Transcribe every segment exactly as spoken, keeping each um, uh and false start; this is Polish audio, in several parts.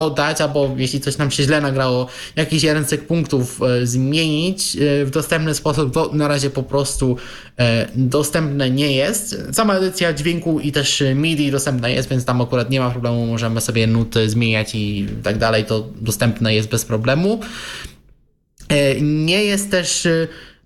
dać, albo jeśli coś nam się źle nagrało, jakiś jeden z tych punktów e, zmienić e, w dostępny sposób, to na razie po prostu e, dostępne nie jest. Sama edycja dźwięku i też M I D I dostępna jest, więc tam akurat nie ma problemu, możemy sobie nuty zmieniać i tak dalej, to dostępne jest bez problemu. E, nie jest też e,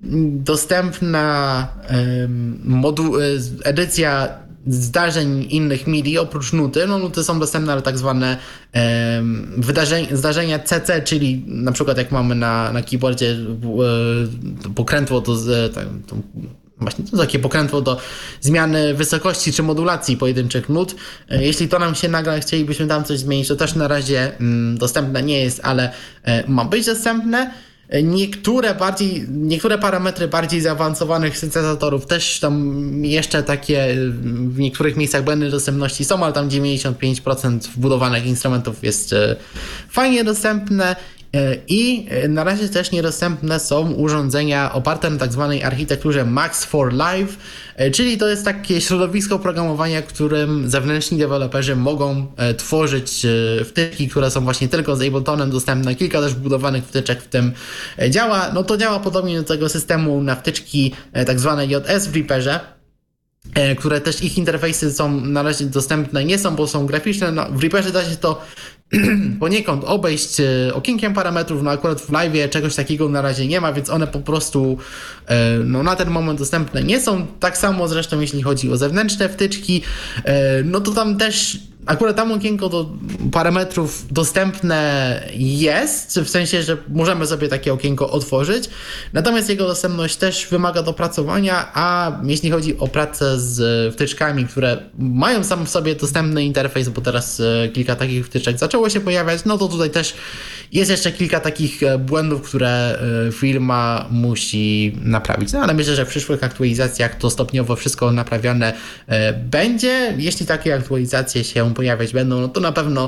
dostępna e, modu- e, edycja zdarzeń innych M I D I oprócz nuty. No nuty są dostępne, ale tak zwane e, wydarzeń, zdarzenia C C, czyli na przykład jak mamy na, na keyboardzie e, pokrętło to, z, to, to właśnie to takie pokrętło do zmiany wysokości czy modulacji pojedynczych nut. E, jeśli to nam się nagle chcielibyśmy tam coś zmienić, to też na razie mm, dostępne nie jest, ale e, ma być dostępne. Niektóre bardziej, niektóre parametry bardziej zaawansowanych syntezatorów też tam jeszcze takie w niektórych miejscach błędnej dostępności są, ale tam dziewięćdziesiąt pięć procent wbudowanych instrumentów jest fajnie dostępne. I na razie też niedostępne są urządzenia oparte na tak zwanej architekturze Max for Live, czyli to jest takie środowisko programowania, w którym zewnętrzni deweloperzy mogą tworzyć wtyczki, które są właśnie tylko z Abletonem dostępne. Kilka też wbudowanych wtyczek w tym działa. No to działa podobnie do tego systemu na wtyczki tak zwane J S w Reaperze, które też ich interfejsy są na razie dostępne, nie są, bo są graficzne. No, w Reaperze da się to poniekąd obejść okienkiem parametrów, no akurat w live'ie czegoś takiego na razie nie ma, więc one po prostu no, na ten moment dostępne nie są. Tak samo zresztą jeśli chodzi o zewnętrzne wtyczki, no to tam też akurat tam okienko do parametrów dostępne jest, w sensie, że możemy sobie takie okienko otworzyć, natomiast jego dostępność też wymaga dopracowania, a jeśli chodzi o pracę z wtyczkami, które mają sam w sobie dostępny interfejs, bo teraz kilka takich wtyczek zaczęło się pojawiać, no to tutaj też jest jeszcze kilka takich błędów, które firma musi naprawić. No ale myślę, że w przyszłych aktualizacjach to stopniowo wszystko naprawiane będzie. Jeśli takie aktualizacje się pojawiać będą, no to na pewno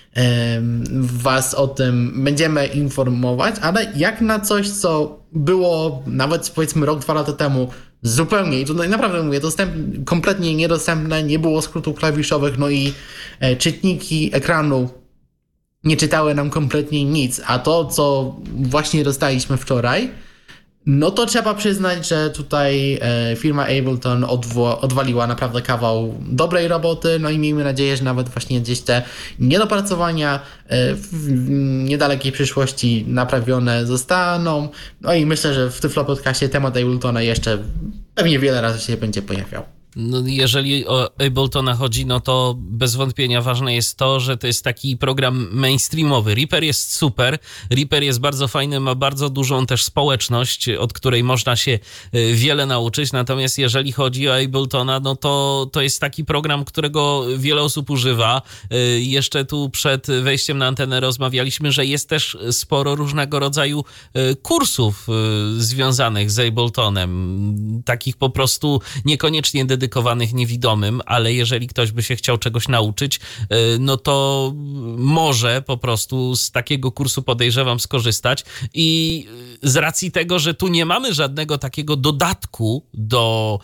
Was o tym będziemy informować, ale jak na coś, co było nawet powiedzmy rok, dwa lata temu zupełnie, i tutaj naprawdę mówię, dostęp, kompletnie niedostępne, nie było skrótów klawiszowych, no i czytniki ekranu nie czytały nam kompletnie nic, a to, co właśnie dostaliśmy wczoraj, no to trzeba przyznać, że tutaj e, firma Ableton odwo- odwaliła naprawdę kawał dobrej roboty, no i miejmy nadzieję, że nawet właśnie gdzieś te niedopracowania e, w niedalekiej przyszłości naprawione zostaną. No i myślę, że w Tyflo Podcastie temat Abletona jeszcze pewnie wiele razy się będzie pojawiał. No, jeżeli o Abletona chodzi, no to bez wątpienia ważne jest to, że to jest taki program mainstreamowy. Reaper jest super, Reaper jest bardzo fajny, ma bardzo dużą też społeczność, od której można się wiele nauczyć, natomiast jeżeli chodzi o Abletona, no to to jest taki program, którego wiele osób używa. Jeszcze tu przed wejściem na antenę rozmawialiśmy, że jest też sporo różnego rodzaju kursów związanych z Abletonem, takich po prostu niekoniecznie dedykowanych dedykowanych niewidomym, ale jeżeli ktoś by się chciał czegoś nauczyć, no to może po prostu z takiego kursu, podejrzewam, skorzystać. I z racji tego, że tu nie mamy żadnego takiego dodatku do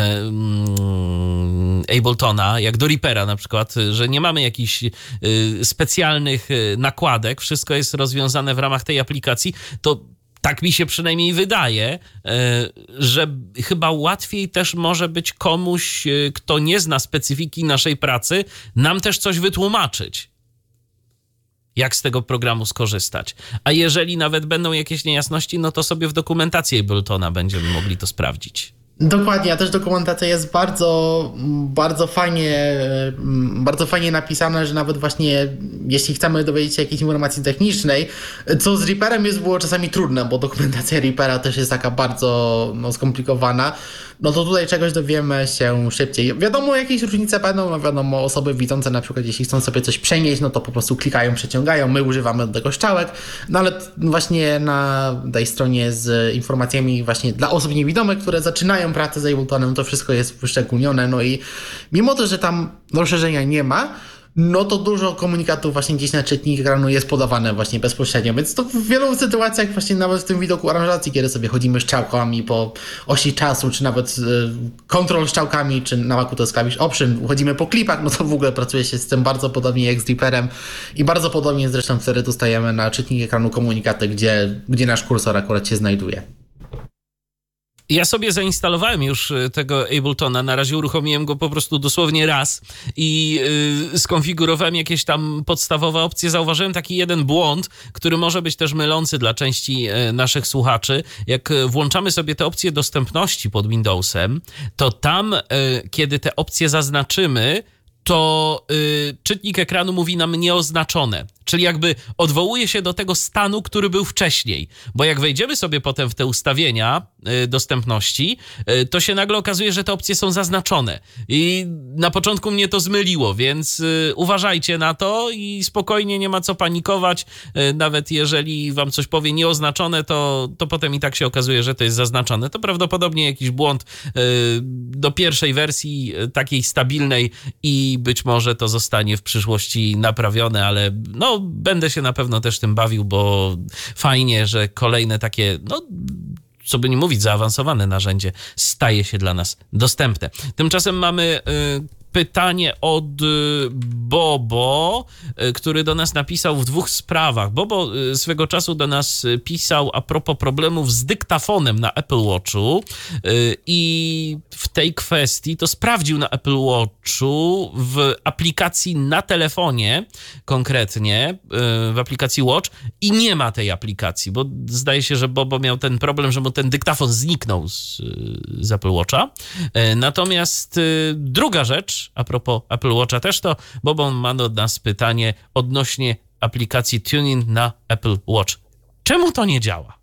um, Abletona, jak do Reapera na przykład, że nie mamy jakichś specjalnych nakładek, wszystko jest rozwiązane w ramach tej aplikacji, to tak mi się przynajmniej wydaje, że chyba łatwiej też może być komuś, kto nie zna specyfiki naszej pracy, nam też coś wytłumaczyć, jak z tego programu skorzystać. A jeżeli nawet będą jakieś niejasności, no to sobie w dokumentacji Abletona będziemy mogli to sprawdzić. Dokładnie, a też dokumentacja jest bardzo, bardzo fajnie, bardzo fajnie napisana, że nawet właśnie jeśli chcemy dowiedzieć się jakiejś informacji technicznej, co z Reaperem jest było czasami trudne, bo dokumentacja Reapera też jest taka bardzo no, skomplikowana, no to tutaj czegoś dowiemy się szybciej. Wiadomo, jakieś różnice będą, no wiadomo, osoby widzące na przykład, jeśli chcą sobie coś przenieść, no to po prostu klikają, przeciągają, my używamy do tego strzałek, no ale właśnie na tej stronie z informacjami właśnie dla osób niewidomych, które zaczynają pracę z Abletonem, to wszystko jest wyszczególnione, no i mimo to, że tam rozszerzenia nie ma, no to dużo komunikatów właśnie gdzieś na czytnik ekranu jest podawane właśnie bezpośrednio, więc to w wielu sytuacjach właśnie nawet w tym widoku aranżacji, kiedy sobie chodzimy strzałkami po osi czasu, czy nawet kontrol strzałkami, czy na Macu to jest klawisz Option, chodzimy po klipach, no to w ogóle pracuje się z tym bardzo podobnie jak z Reaperem i bardzo podobnie zresztą wtedy dostajemy na czytnik ekranu komunikaty, gdzie, gdzie nasz kursor akurat się znajduje. Ja sobie zainstalowałem już tego Abletona, na razie uruchomiłem go po prostu dosłownie raz i yy, skonfigurowałem jakieś tam podstawowe opcje. Zauważyłem taki jeden błąd, który może być też mylący dla części yy, naszych słuchaczy. Jak włączamy sobie te opcje dostępności pod Windowsem, to tam, yy, kiedy te opcje zaznaczymy, to yy, czytnik ekranu mówi nam nieoznaczone. Czyli jakby odwołuje się do tego stanu, który był wcześniej. Bo jak wejdziemy sobie potem w te ustawienia y, dostępności, y, to się nagle okazuje, że te opcje są zaznaczone. I na początku mnie to zmyliło, więc y, uważajcie na to i spokojnie, nie ma co panikować. Y, nawet jeżeli wam coś powie nieoznaczone, to, to potem i tak się okazuje, że to jest zaznaczone. To prawdopodobnie jakiś błąd y, do pierwszej wersji y, takiej stabilnej i być może to zostanie w przyszłości naprawione, ale no będę się na pewno też tym bawił, bo fajnie, że kolejne takie, no co by nie mówić, zaawansowane narzędzie staje się dla nas dostępne. Tymczasem mamy y, pytanie od Bobo, który do nas napisał w dwóch sprawach. Bobo swego czasu do nas pisał a propos problemów z dyktafonem na Apple Watchu i w tej kwestii to sprawdził na Apple Watchu w aplikacji na telefonie, konkretnie w aplikacji Watch i nie ma tej aplikacji, bo zdaje się, że Bobo miał ten problem, że mu ten dyktafon zniknął z, z Apple Watcha. Natomiast druga rzecz, a propos Apple Watcha też, to Bobo ma od nas pytanie odnośnie aplikacji TuneIn na Apple Watch. Czemu to nie działa?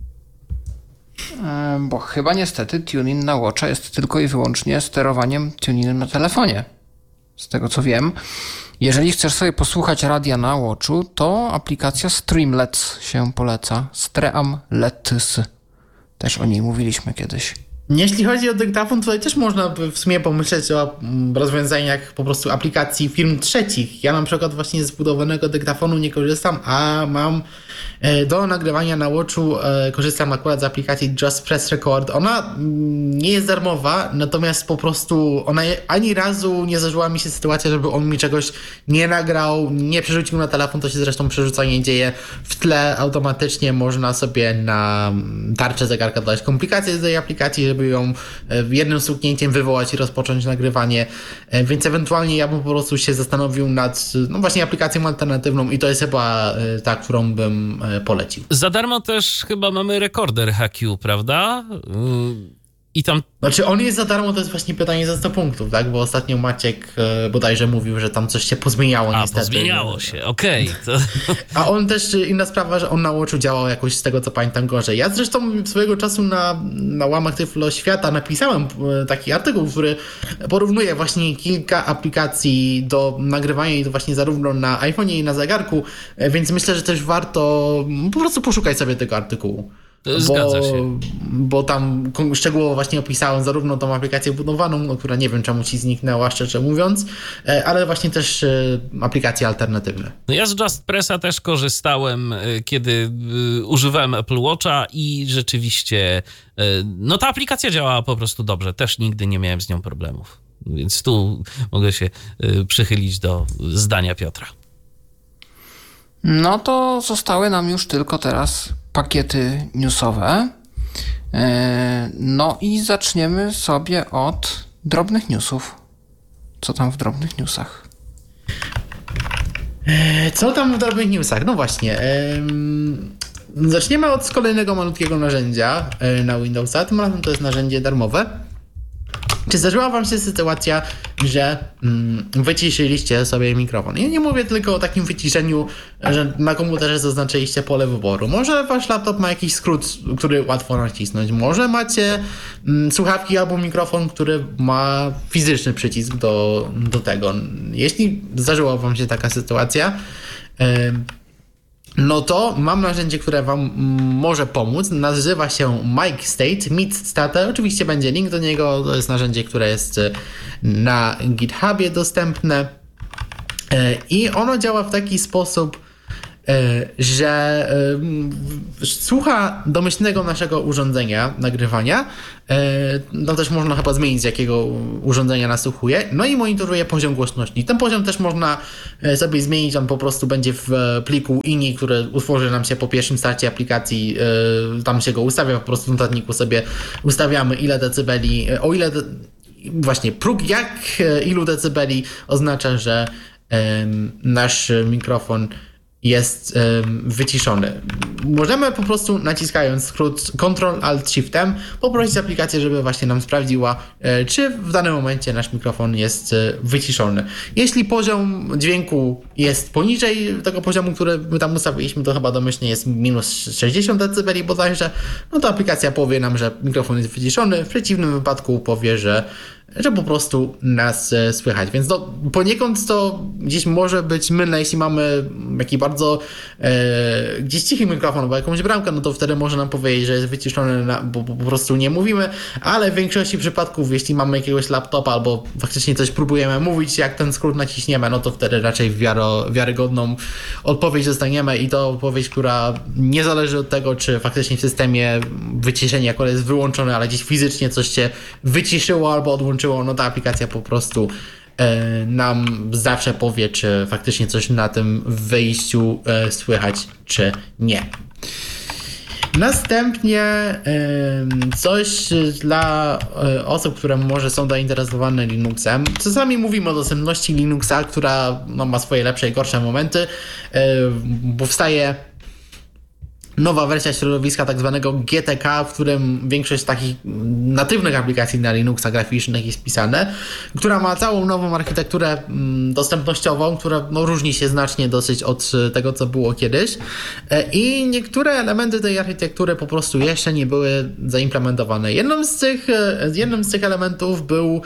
Bo chyba niestety TuneIn na Watcha jest tylko i wyłącznie sterowaniem TuneInem na telefonie. Z tego co wiem. Jeżeli chcesz sobie posłuchać radia na Watchu, to aplikacja Streamlets się poleca. Streamlets. Też o niej mówiliśmy kiedyś. Jeśli chodzi o dyktafon, tutaj też można by w sumie pomyśleć o rozwiązaniach po prostu aplikacji firm trzecich. Ja na przykład właśnie z zbudowanego dyktafonu nie korzystam, a mam do nagrywania na Watchu, korzystam akurat z aplikacji Just Press Record. Ona nie jest darmowa, natomiast po prostu ona ani razu nie zdarzyła mi się sytuacja, żeby on mi czegoś nie nagrał, nie przerzucił na telefon, to się zresztą przerzucanie dzieje w tle automatycznie. Można sobie na tarczę zegarka dodać komplikacje z tej aplikacji, żeby ją jednym stuknięciem wywołać i rozpocząć nagrywanie, więc ewentualnie ja bym po prostu się zastanowił nad no właśnie aplikacją alternatywną i to jest chyba ta, którą bym polecił. Za darmo też chyba mamy rekorder H Q, prawda? I tam... Znaczy on jest za darmo, to jest właśnie pytanie za sto punktów, tak? Bo ostatnio Maciek e, bodajże mówił, że tam coś się pozmieniało A, niestety. pozmieniało się, okej. Okay. To... A on też, inna sprawa, że on na Watchu działał jakoś z tego co pamiętam gorzej. Ja zresztą swojego czasu na, na łamach Tyflo Świata napisałem taki artykuł, który porównuje właśnie kilka aplikacji do nagrywania i to właśnie zarówno na iPhone'ie i na zegarku, więc myślę, że też warto po prostu poszukać sobie tego artykułu. Zgadza bo, się. Bo tam szczegółowo właśnie opisałem zarówno tą aplikację budowaną, no, która nie wiem czemu ci zniknęła, szczerze mówiąc, ale właśnie też aplikacje alternatywne. No ja z Just Pressa też korzystałem, kiedy używałem Apple Watcha i rzeczywiście no ta aplikacja działała po prostu dobrze. Też nigdy nie miałem z nią problemów. Więc tu mogę się przychylić do zdania Piotra. No to zostały nam już tylko teraz pakiety newsowe. No i zaczniemy sobie od drobnych newsów. Co tam w drobnych newsach? Co tam w drobnych newsach? No właśnie. Zaczniemy od kolejnego malutkiego narzędzia na Windowsa. Tym razem to jest narzędzie darmowe. Czy zdarzyła wam się sytuacja, że mm, wyciszyliście sobie mikrofon? Ja nie mówię tylko o takim wyciszeniu, że na komputerze zaznaczyliście pole wyboru. Może wasz laptop ma jakiś skrót, który łatwo nacisnąć. Może macie mm, słuchawki albo mikrofon, który ma fizyczny przycisk do, do tego. Jeśli zdarzyła wam się taka sytuacja, yy, no to mam narzędzie, które wam może pomóc. Nazywa się Mic State, Mic State. Oczywiście będzie link do niego. To jest narzędzie, które jest na GitHubie dostępne. I ono działa w taki sposób, że słucha domyślnego naszego urządzenia nagrywania. No też można chyba zmienić, z jakiego urządzenia nasłuchuje. No i monitoruje poziom głośności. Ten poziom też można sobie zmienić. On po prostu będzie w pliku I N I, który utworzy nam się po pierwszym starcie aplikacji. Tam się go ustawia, po prostu w notatniku sobie ustawiamy, ile decybeli, o ile de... właśnie próg jak ilu decybeli oznacza, że nasz mikrofon jest um, wyciszony. Możemy po prostu, naciskając skrót Control Alt Shift-em, poprosić aplikację, żeby właśnie nam sprawdziła, e, czy w danym momencie nasz mikrofon jest e, wyciszony. Jeśli poziom dźwięku jest poniżej tego poziomu, który my tam ustawiliśmy, to chyba domyślnie jest minus sześćdziesiąt decybeli bodajże, no to aplikacja powie nam, że mikrofon jest wyciszony, w przeciwnym wypadku powie, że że po prostu nas e, słychać. Więc no, poniekąd to gdzieś może być mylne, jeśli mamy jakiś bardzo e, gdzieś cichy mikrofon albo jakąś bramkę, no to wtedy może nam powiedzieć, że jest wyciszony, na, bo, bo po prostu nie mówimy, ale w większości przypadków, jeśli mamy jakiegoś laptopa albo faktycznie coś próbujemy mówić, jak ten skrót naciśniemy, no to wtedy raczej wiaro, wiarygodną odpowiedź dostaniemy i to odpowiedź, która nie zależy od tego, czy faktycznie w systemie wyciszenie akurat jest wyłączone, ale gdzieś fizycznie coś się wyciszyło albo odłączyło, no ta aplikacja po prostu e, nam zawsze powie, czy faktycznie coś na tym wyjściu e, słychać, czy nie. Następnie e, coś dla e, osób, które może są zainteresowane Linuxem. Czasami mówimy o dostępności Linuxa, która no, ma swoje lepsze i gorsze momenty, e, powstaje nowa wersja środowiska tak zwanego G T K, w którym większość takich natywnych aplikacji na Linuxa graficznych jest pisane, która ma całą nową architekturę dostępnościową, która no, różni się znacznie dosyć od tego, co było kiedyś. I niektóre elementy tej architektury po prostu jeszcze nie były zaimplementowane. Jednym z tych, jednym z tych elementów był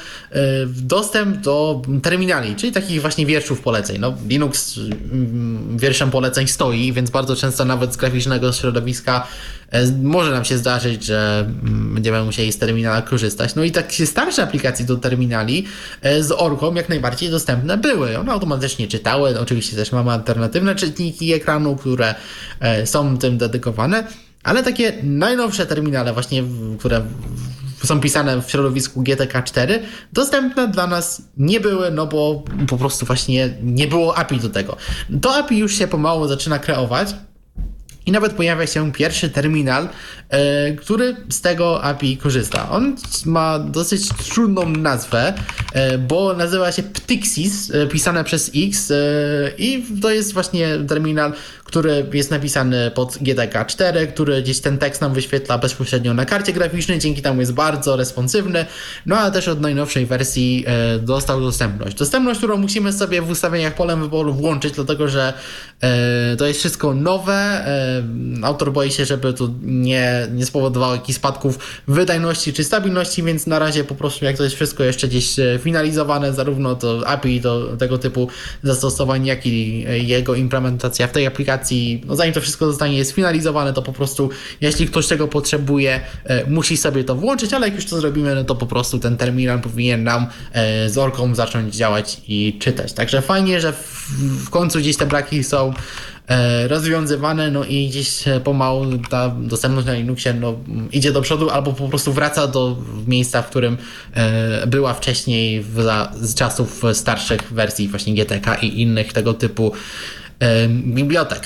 dostęp do terminali, czyli takich właśnie wierszów poleceń. No, Linux wierszem poleceń stoi, więc bardzo często nawet z graficznego środowiska może nam się zdarzyć, że będziemy musieli z terminala korzystać. No i takie starsze aplikacje do terminali z orką jak najbardziej dostępne były. One automatycznie czytały. Oczywiście też mamy alternatywne czytniki ekranu, które są tym dedykowane, ale takie najnowsze terminale właśnie, które są pisane w środowisku G T K cztery, dostępne dla nas nie były, no bo po prostu właśnie nie było A P I do tego. To A P I już się pomału zaczyna kreować. I nawet pojawia się pierwszy terminal, e, który z tego A P I korzysta. On ma dosyć trudną nazwę, e, bo nazywa się Ptixis, e, pisane przez X, e, i to jest właśnie terminal, który jest napisany pod G T K cztery, który gdzieś ten tekst nam wyświetla bezpośrednio na karcie graficznej, dzięki temu jest bardzo responsywny, no a też od najnowszej wersji e, dostał dostępność. Dostępność, którą musimy sobie w ustawieniach polem wyboru włączyć, dlatego że e, to jest wszystko nowe. E, autor boi się, żeby tu nie, nie spowodowało jakichś spadków wydajności czy stabilności, więc na razie po prostu jak to jest wszystko jeszcze gdzieś finalizowane, zarówno to A P I do tego typu zastosowań, jak i jego implementacja w tej aplikacji, no zanim to wszystko zostanie sfinalizowane, to po prostu jeśli ktoś tego potrzebuje, e, musi sobie to włączyć, ale jak już to zrobimy, no to po prostu ten terminal powinien nam e, z orką zacząć działać i czytać. Także fajnie, że w, w końcu gdzieś te braki są e, rozwiązywane, no i gdzieś pomału ta dostępność na Linuxie no, idzie do przodu, albo po prostu wraca do miejsca, w którym e, była wcześniej w, za, z czasów starszych wersji właśnie G T K i innych tego typu bibliotek.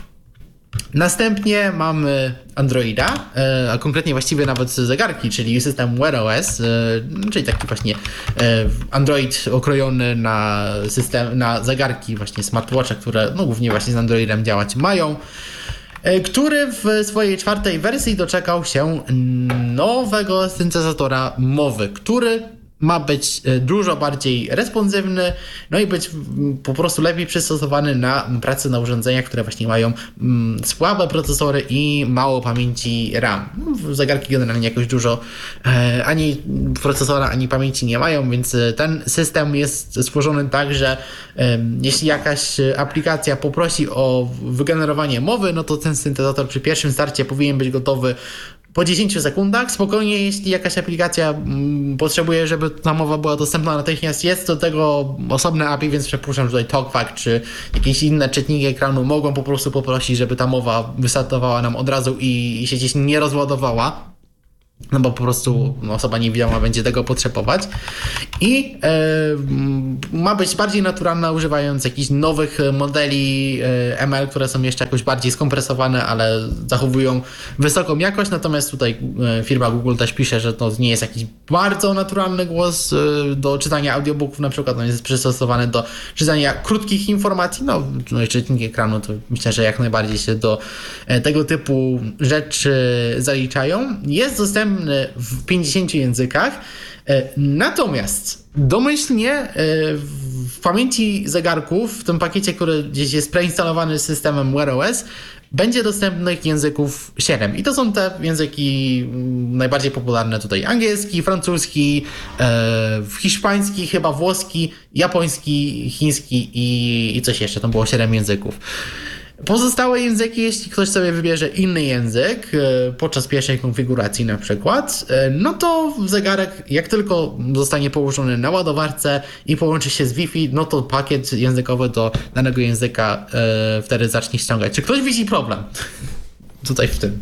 Następnie mamy Androida, a konkretnie właściwie nawet zegarki, czyli system Wear O S, czyli taki właśnie Android okrojony na system, na zegarki, właśnie smartwatche, które no głównie właśnie z Androidem działać mają, który w swojej czwartej wersji doczekał się nowego syntezatora mowy, który ma być dużo bardziej responsywny, no i być po prostu lepiej przystosowany na pracę na urządzeniach, które właśnie mają mm, słabe procesory i mało pamięci RAM. No, zegarki generalnie jakoś dużo e, ani procesora, ani pamięci nie mają, więc ten system jest stworzony tak, że e, jeśli jakaś aplikacja poprosi o wygenerowanie mowy, no to ten syntezator przy pierwszym starcie powinien być gotowy po dziesięciu sekundach. Spokojnie, jeśli jakaś aplikacja mm, potrzebuje, żeby ta mowa była dostępna natychmiast, jest do tego osobne A P I, więc przypuszczam, że tutaj TalkBack czy jakieś inne czytniki ekranu mogą po prostu poprosić, żeby ta mowa wystartowała nam od razu i, i się gdzieś nie rozładowała. No bo po prostu osoba niewidoma będzie tego potrzebować. I e, ma być bardziej naturalna, używając jakichś nowych modeli e, M L, które są jeszcze jakoś bardziej skompresowane, ale zachowują wysoką jakość. Natomiast tutaj e, firma Google też pisze, że to nie jest jakiś bardzo naturalny głos e, do czytania audiobooków, na przykład on jest przystosowany do czytania krótkich informacji. No, no i czytnik ekranu to myślę, że jak najbardziej się do e, tego typu rzeczy zaliczają. Jest dostępny w pięćdziesięciu językach, natomiast domyślnie w pamięci zegarków, w tym pakiecie, który gdzieś jest preinstalowany z systemem Wear O S, będzie dostępnych języków siedem. I to są te języki najbardziej popularne tutaj. Angielski, francuski, hiszpański, chyba włoski, japoński, chiński i, i coś jeszcze. To było siedem języków. Pozostałe języki, jeśli ktoś sobie wybierze inny język podczas pierwszej konfiguracji na przykład, no to zegarek jak tylko zostanie położony na ładowarce i połączy się z Wi-Fi, no to pakiet językowy do danego języka e, wtedy zacznie ściągać. Czy ktoś widzi problem tutaj w tym?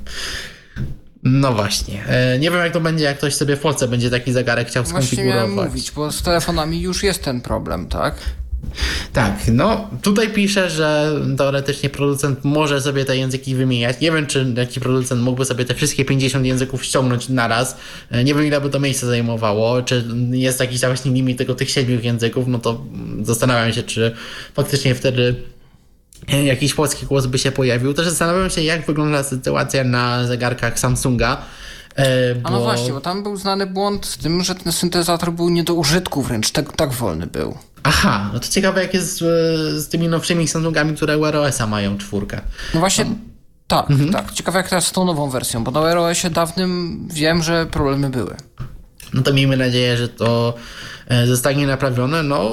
No właśnie. E, nie wiem jak to będzie, jak ktoś sobie w Polsce będzie taki zegarek chciał skonfigurować. Właśnie miałem mówić, bo z telefonami już jest ten problem, tak? Tak, no tutaj pisze, że teoretycznie producent może sobie te języki wymieniać. Nie wiem, czy jaki producent mógłby sobie te wszystkie pięćdziesiąt języków ściągnąć naraz. Nie wiem, ile by to miejsce zajmowało. Czy jest jakiś właśnie limit tylko tych siedmiu języków, no to zastanawiam się, czy faktycznie wtedy jakiś polski głos by się pojawił. Też zastanawiam się, jak wygląda sytuacja na zegarkach Samsunga. Bo... A no właśnie, bo tam był znany błąd z tym, że ten syntezator był nie do użytku wręcz, tak, tak wolny był. Aha, no to ciekawe jak jest z, z tymi nowszymi Samsungami, które Wear O S-a mają czwórkę. No właśnie, um. tak, mhm. tak. Ciekawe jak teraz z tą nową wersją, bo na Wear O S-ie dawnym wiem, że problemy były. No to miejmy nadzieję, że to zostanie naprawione. No,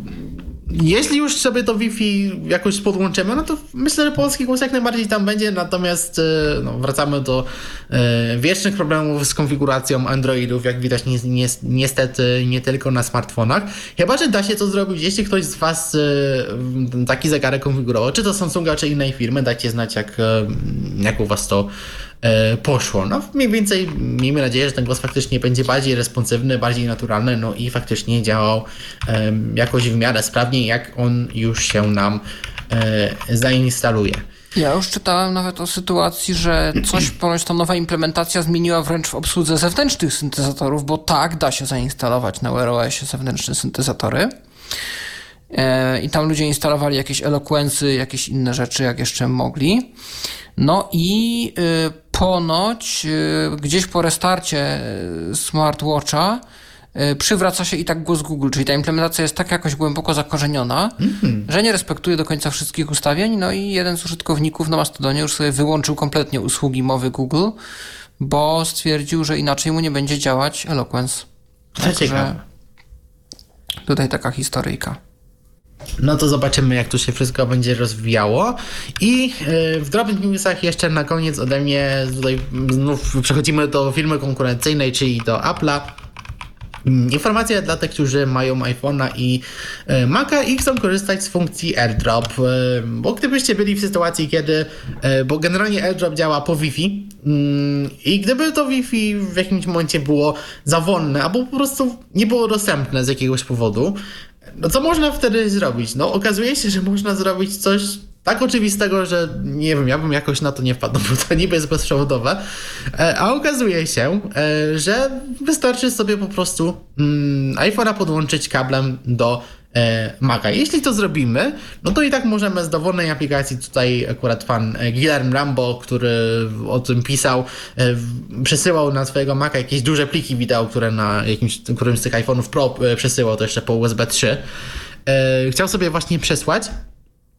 jeśli już sobie to Wi-Fi jakoś podłączymy, no to myślę, że polski głos jak najbardziej tam będzie, natomiast no, wracamy do e, wiecznych problemów z konfiguracją Androidów, jak widać ni, ni, niestety nie tylko na smartfonach. Chyba, że da się to zrobić, jeśli ktoś z Was e, taki zegarek konfigurował, czy to Samsunga, czy innej firmy, dajcie znać, jak, e, jak u Was to e, poszło. No mniej więcej miejmy nadzieję, że ten głos faktycznie będzie bardziej responsywny, bardziej naturalny, no i faktycznie działał e, jakoś w miarę sprawnie, jak on już się nam e, zainstaluje. Ja już czytałem nawet o sytuacji, że coś ponoć ta nowa implementacja zmieniła wręcz w obsłudze zewnętrznych syntezatorów, bo tak, da się zainstalować na Wear O S-ie zewnętrzne syntezatory. E, I tam ludzie instalowali jakieś Eloquency, jakieś inne rzeczy, jak jeszcze mogli. No i y, ponoć y, gdzieś po restarcie smartwatcha y, przywraca się i tak głos Google, czyli ta implementacja jest tak jakoś głęboko zakorzeniona, mm-hmm. że nie respektuje do końca wszystkich ustawień, no i jeden z użytkowników na Mastodonie już sobie wyłączył kompletnie usługi mowy Google, bo stwierdził, że inaczej mu nie będzie działać Eloquence. Także tutaj taka historyjka. No to zobaczymy, jak tu się wszystko będzie rozwijało. I w drobnych newsach jeszcze na koniec ode mnie, tutaj znów przechodzimy do firmy konkurencyjnej, czyli do Apple'a. Informacja dla tych, którzy mają iPhone'a i Maca i chcą korzystać z funkcji AirDrop, bo gdybyście byli w sytuacji, kiedy, bo generalnie AirDrop działa po Wi-Fi i gdyby to Wi-Fi w jakimś momencie było za wolne, albo po prostu nie było dostępne z jakiegoś powodu, no co można wtedy zrobić? No okazuje się, że można zrobić coś tak oczywistego, że nie wiem, ja bym jakoś na to nie wpadł, bo to niby jest bezprzewodowe, a okazuje się, że wystarczy sobie po prostu mm, iPhone'a podłączyć kablem do e, Maca. Jeśli to zrobimy, no to i tak możemy z dowolnej aplikacji, tutaj akurat pan Guillermo Rambo, który o tym pisał, e, przesyłał na swojego Maca jakieś duże pliki wideo, które na jakimś, którymś z tych iPhone'ów Pro e, przesyłał to jeszcze po U S B trzy. E, chciał sobie właśnie przesłać.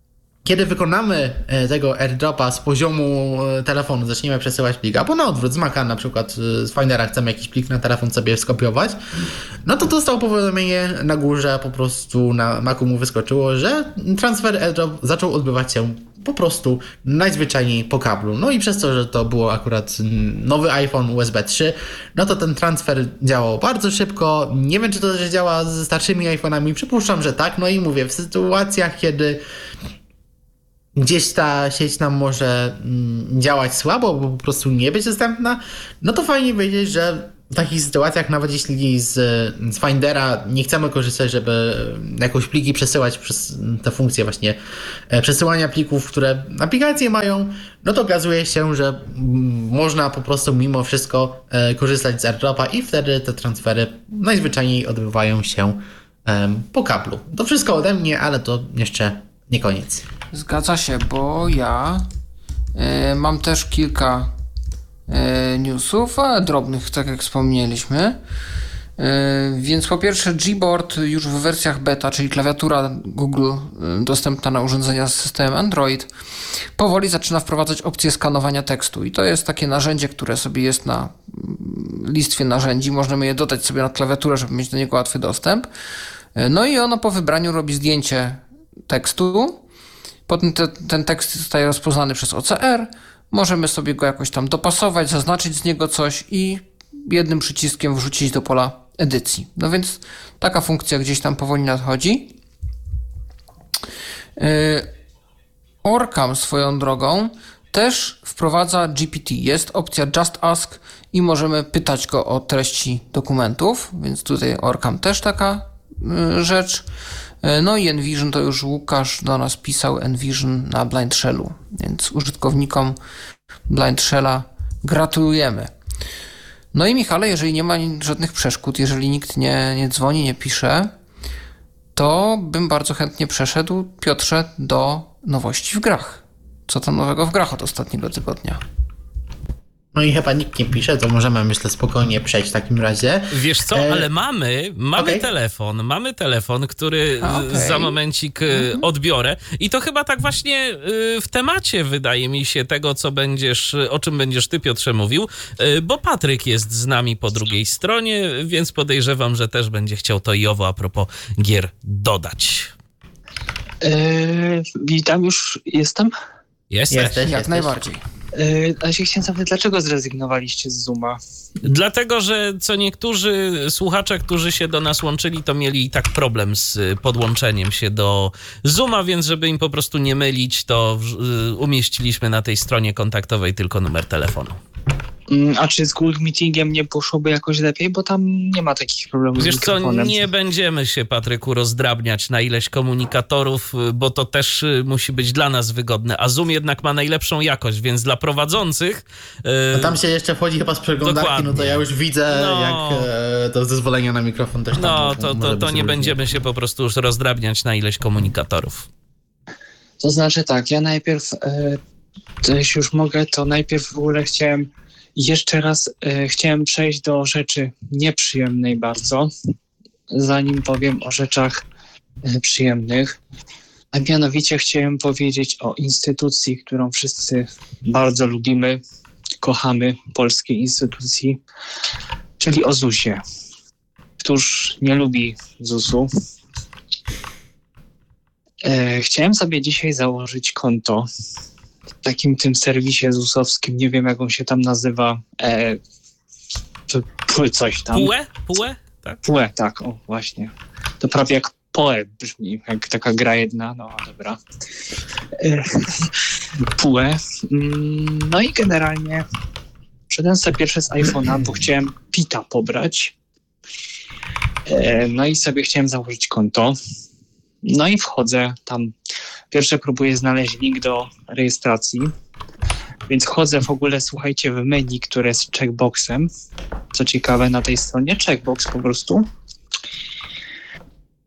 kiedy wykonamy tego airdropa z poziomu telefonu, zaczniemy przesyłać plik, albo na odwrót, z Maca na przykład, z Findera chcemy jakiś plik na telefon sobie skopiować, no to dostał powiadomienie na górze, po prostu na Macu mu wyskoczyło, że transfer airdrop zaczął odbywać się po prostu najzwyczajniej po kablu. No i przez to, że to było akurat nowy iPhone U S B trzy, no to ten transfer działał bardzo szybko. Nie wiem, czy to też działa ze starszymi iPhone'ami. Przypuszczam, że tak. No i mówię, w sytuacjach, kiedy gdzieś ta sieć nam może działać słabo, bo po prostu nie być dostępna, no to fajnie wiedzieć, że w takich sytuacjach, nawet jeśli z, z Findera nie chcemy korzystać, żeby jakoś pliki przesyłać przez te funkcje właśnie przesyłania plików, które aplikacje mają, no to okazuje się, że można po prostu mimo wszystko korzystać z AirDropa i wtedy te transfery najzwyczajniej odbywają się po kablu. To wszystko ode mnie, ale to jeszcze nie koniec. Zgadza się, bo ja y, mam też kilka y, newsów, ale drobnych, tak jak wspomnieliśmy. Y, więc po pierwsze Gboard już w wersjach beta, czyli klawiatura Google y, dostępna na urządzenia z systemem Android, powoli zaczyna wprowadzać opcję skanowania tekstu. I to jest takie narzędzie, które sobie jest na listwie narzędzi. Możemy je dodać sobie na klawiaturę, żeby mieć do niego łatwy dostęp. Y, no i ono po wybraniu robi zdjęcie tekstu. Potem te, ten tekst zostaje rozpoznany przez O C R, możemy sobie go jakoś tam dopasować, zaznaczyć z niego coś i jednym przyciskiem wrzucić do pola edycji. No więc taka funkcja gdzieś tam powoli nadchodzi. Yy, Orcam swoją drogą też wprowadza G P T. Jest opcja Just Ask i możemy pytać go o treści dokumentów, więc tutaj Orcam też taka yy, rzecz. No i Envision to już Łukasz do nas pisał, Envision na Blind Shellu, więc użytkownikom Blind Shella gratulujemy. No i Michale, jeżeli nie ma żadnych przeszkód, jeżeli nikt nie, nie dzwoni, nie pisze, to bym bardzo chętnie przeszedł, Piotrze, do nowości w grach. Co tam nowego w grach od ostatniego tygodnia? No i chyba nikt nie pisze, to możemy, myślę, spokojnie przejść w takim razie. Wiesz co, e... ale mamy, mamy okay. telefon, mamy telefon, który okay. za momencik mm-hmm. odbiorę i to chyba tak właśnie w temacie, wydaje mi się, tego, co będziesz, o czym będziesz ty, Piotrze, mówił, bo Patryk jest z nami po drugiej stronie, więc podejrzewam, że też będzie chciał to i owo a propos gier dodać. Yy, witam, już jestem? Jesteś, jesteś jak jesteś. najbardziej. Yy, ale się chciałem zapytać, dlaczego zrezygnowaliście z Zooma? Dlatego, że co niektórzy słuchacze, którzy się do nas łączyli, to mieli i tak problem z podłączeniem się do Zooma, więc żeby im po prostu nie mylić, to umieściliśmy na tej stronie kontaktowej tylko numer telefonu. A czy z Google Meetingiem nie poszłoby jakoś lepiej? Bo tam nie ma takich problemów Wiesz z mikrofonem. co, nie będziemy się, Patryku, rozdrabniać na ileś komunikatorów, bo to też musi być dla nas wygodne, a Zoom jednak ma najlepszą jakość, więc dla prowadzących... No tam się jeszcze wchodzi chyba z przeglądarki, dokładnie. No to ja już widzę, no, jak e, to zezwolenie na mikrofon też tam... No, to, to, to nie będziemy się po prostu już rozdrabniać na ileś komunikatorów. To znaczy tak, ja najpierw, e, to jeśli już mogę, to najpierw w ogóle chciałem Jeszcze raz e, chciałem przejść do rzeczy nieprzyjemnej bardzo, zanim powiem o rzeczach e, przyjemnych. A mianowicie chciałem powiedzieć o instytucji, którą wszyscy bardzo lubimy, kochamy, polskiej instytucji, czyli o zusie. Któż nie lubi zusu? E, chciałem sobie dzisiaj założyć konto w takim tym serwisie zusowskim, nie wiem jak on się tam nazywa, e, p, p, coś tam. Pue? Pue? Tak? Pue, tak, o właśnie. To prawie jak Poe brzmi, jak taka gra jedna, no dobra. E, Pue. No i generalnie wszedłem sobie pierwsze z iPhone'a, bo chciałem Pita pobrać. E, no i sobie chciałem założyć konto. No i wchodzę tam. Pierwsze próbuję znaleźć link do rejestracji, więc wchodzę w ogóle, słuchajcie, w menu, które jest checkboxem. Co ciekawe na tej stronie, checkbox po prostu.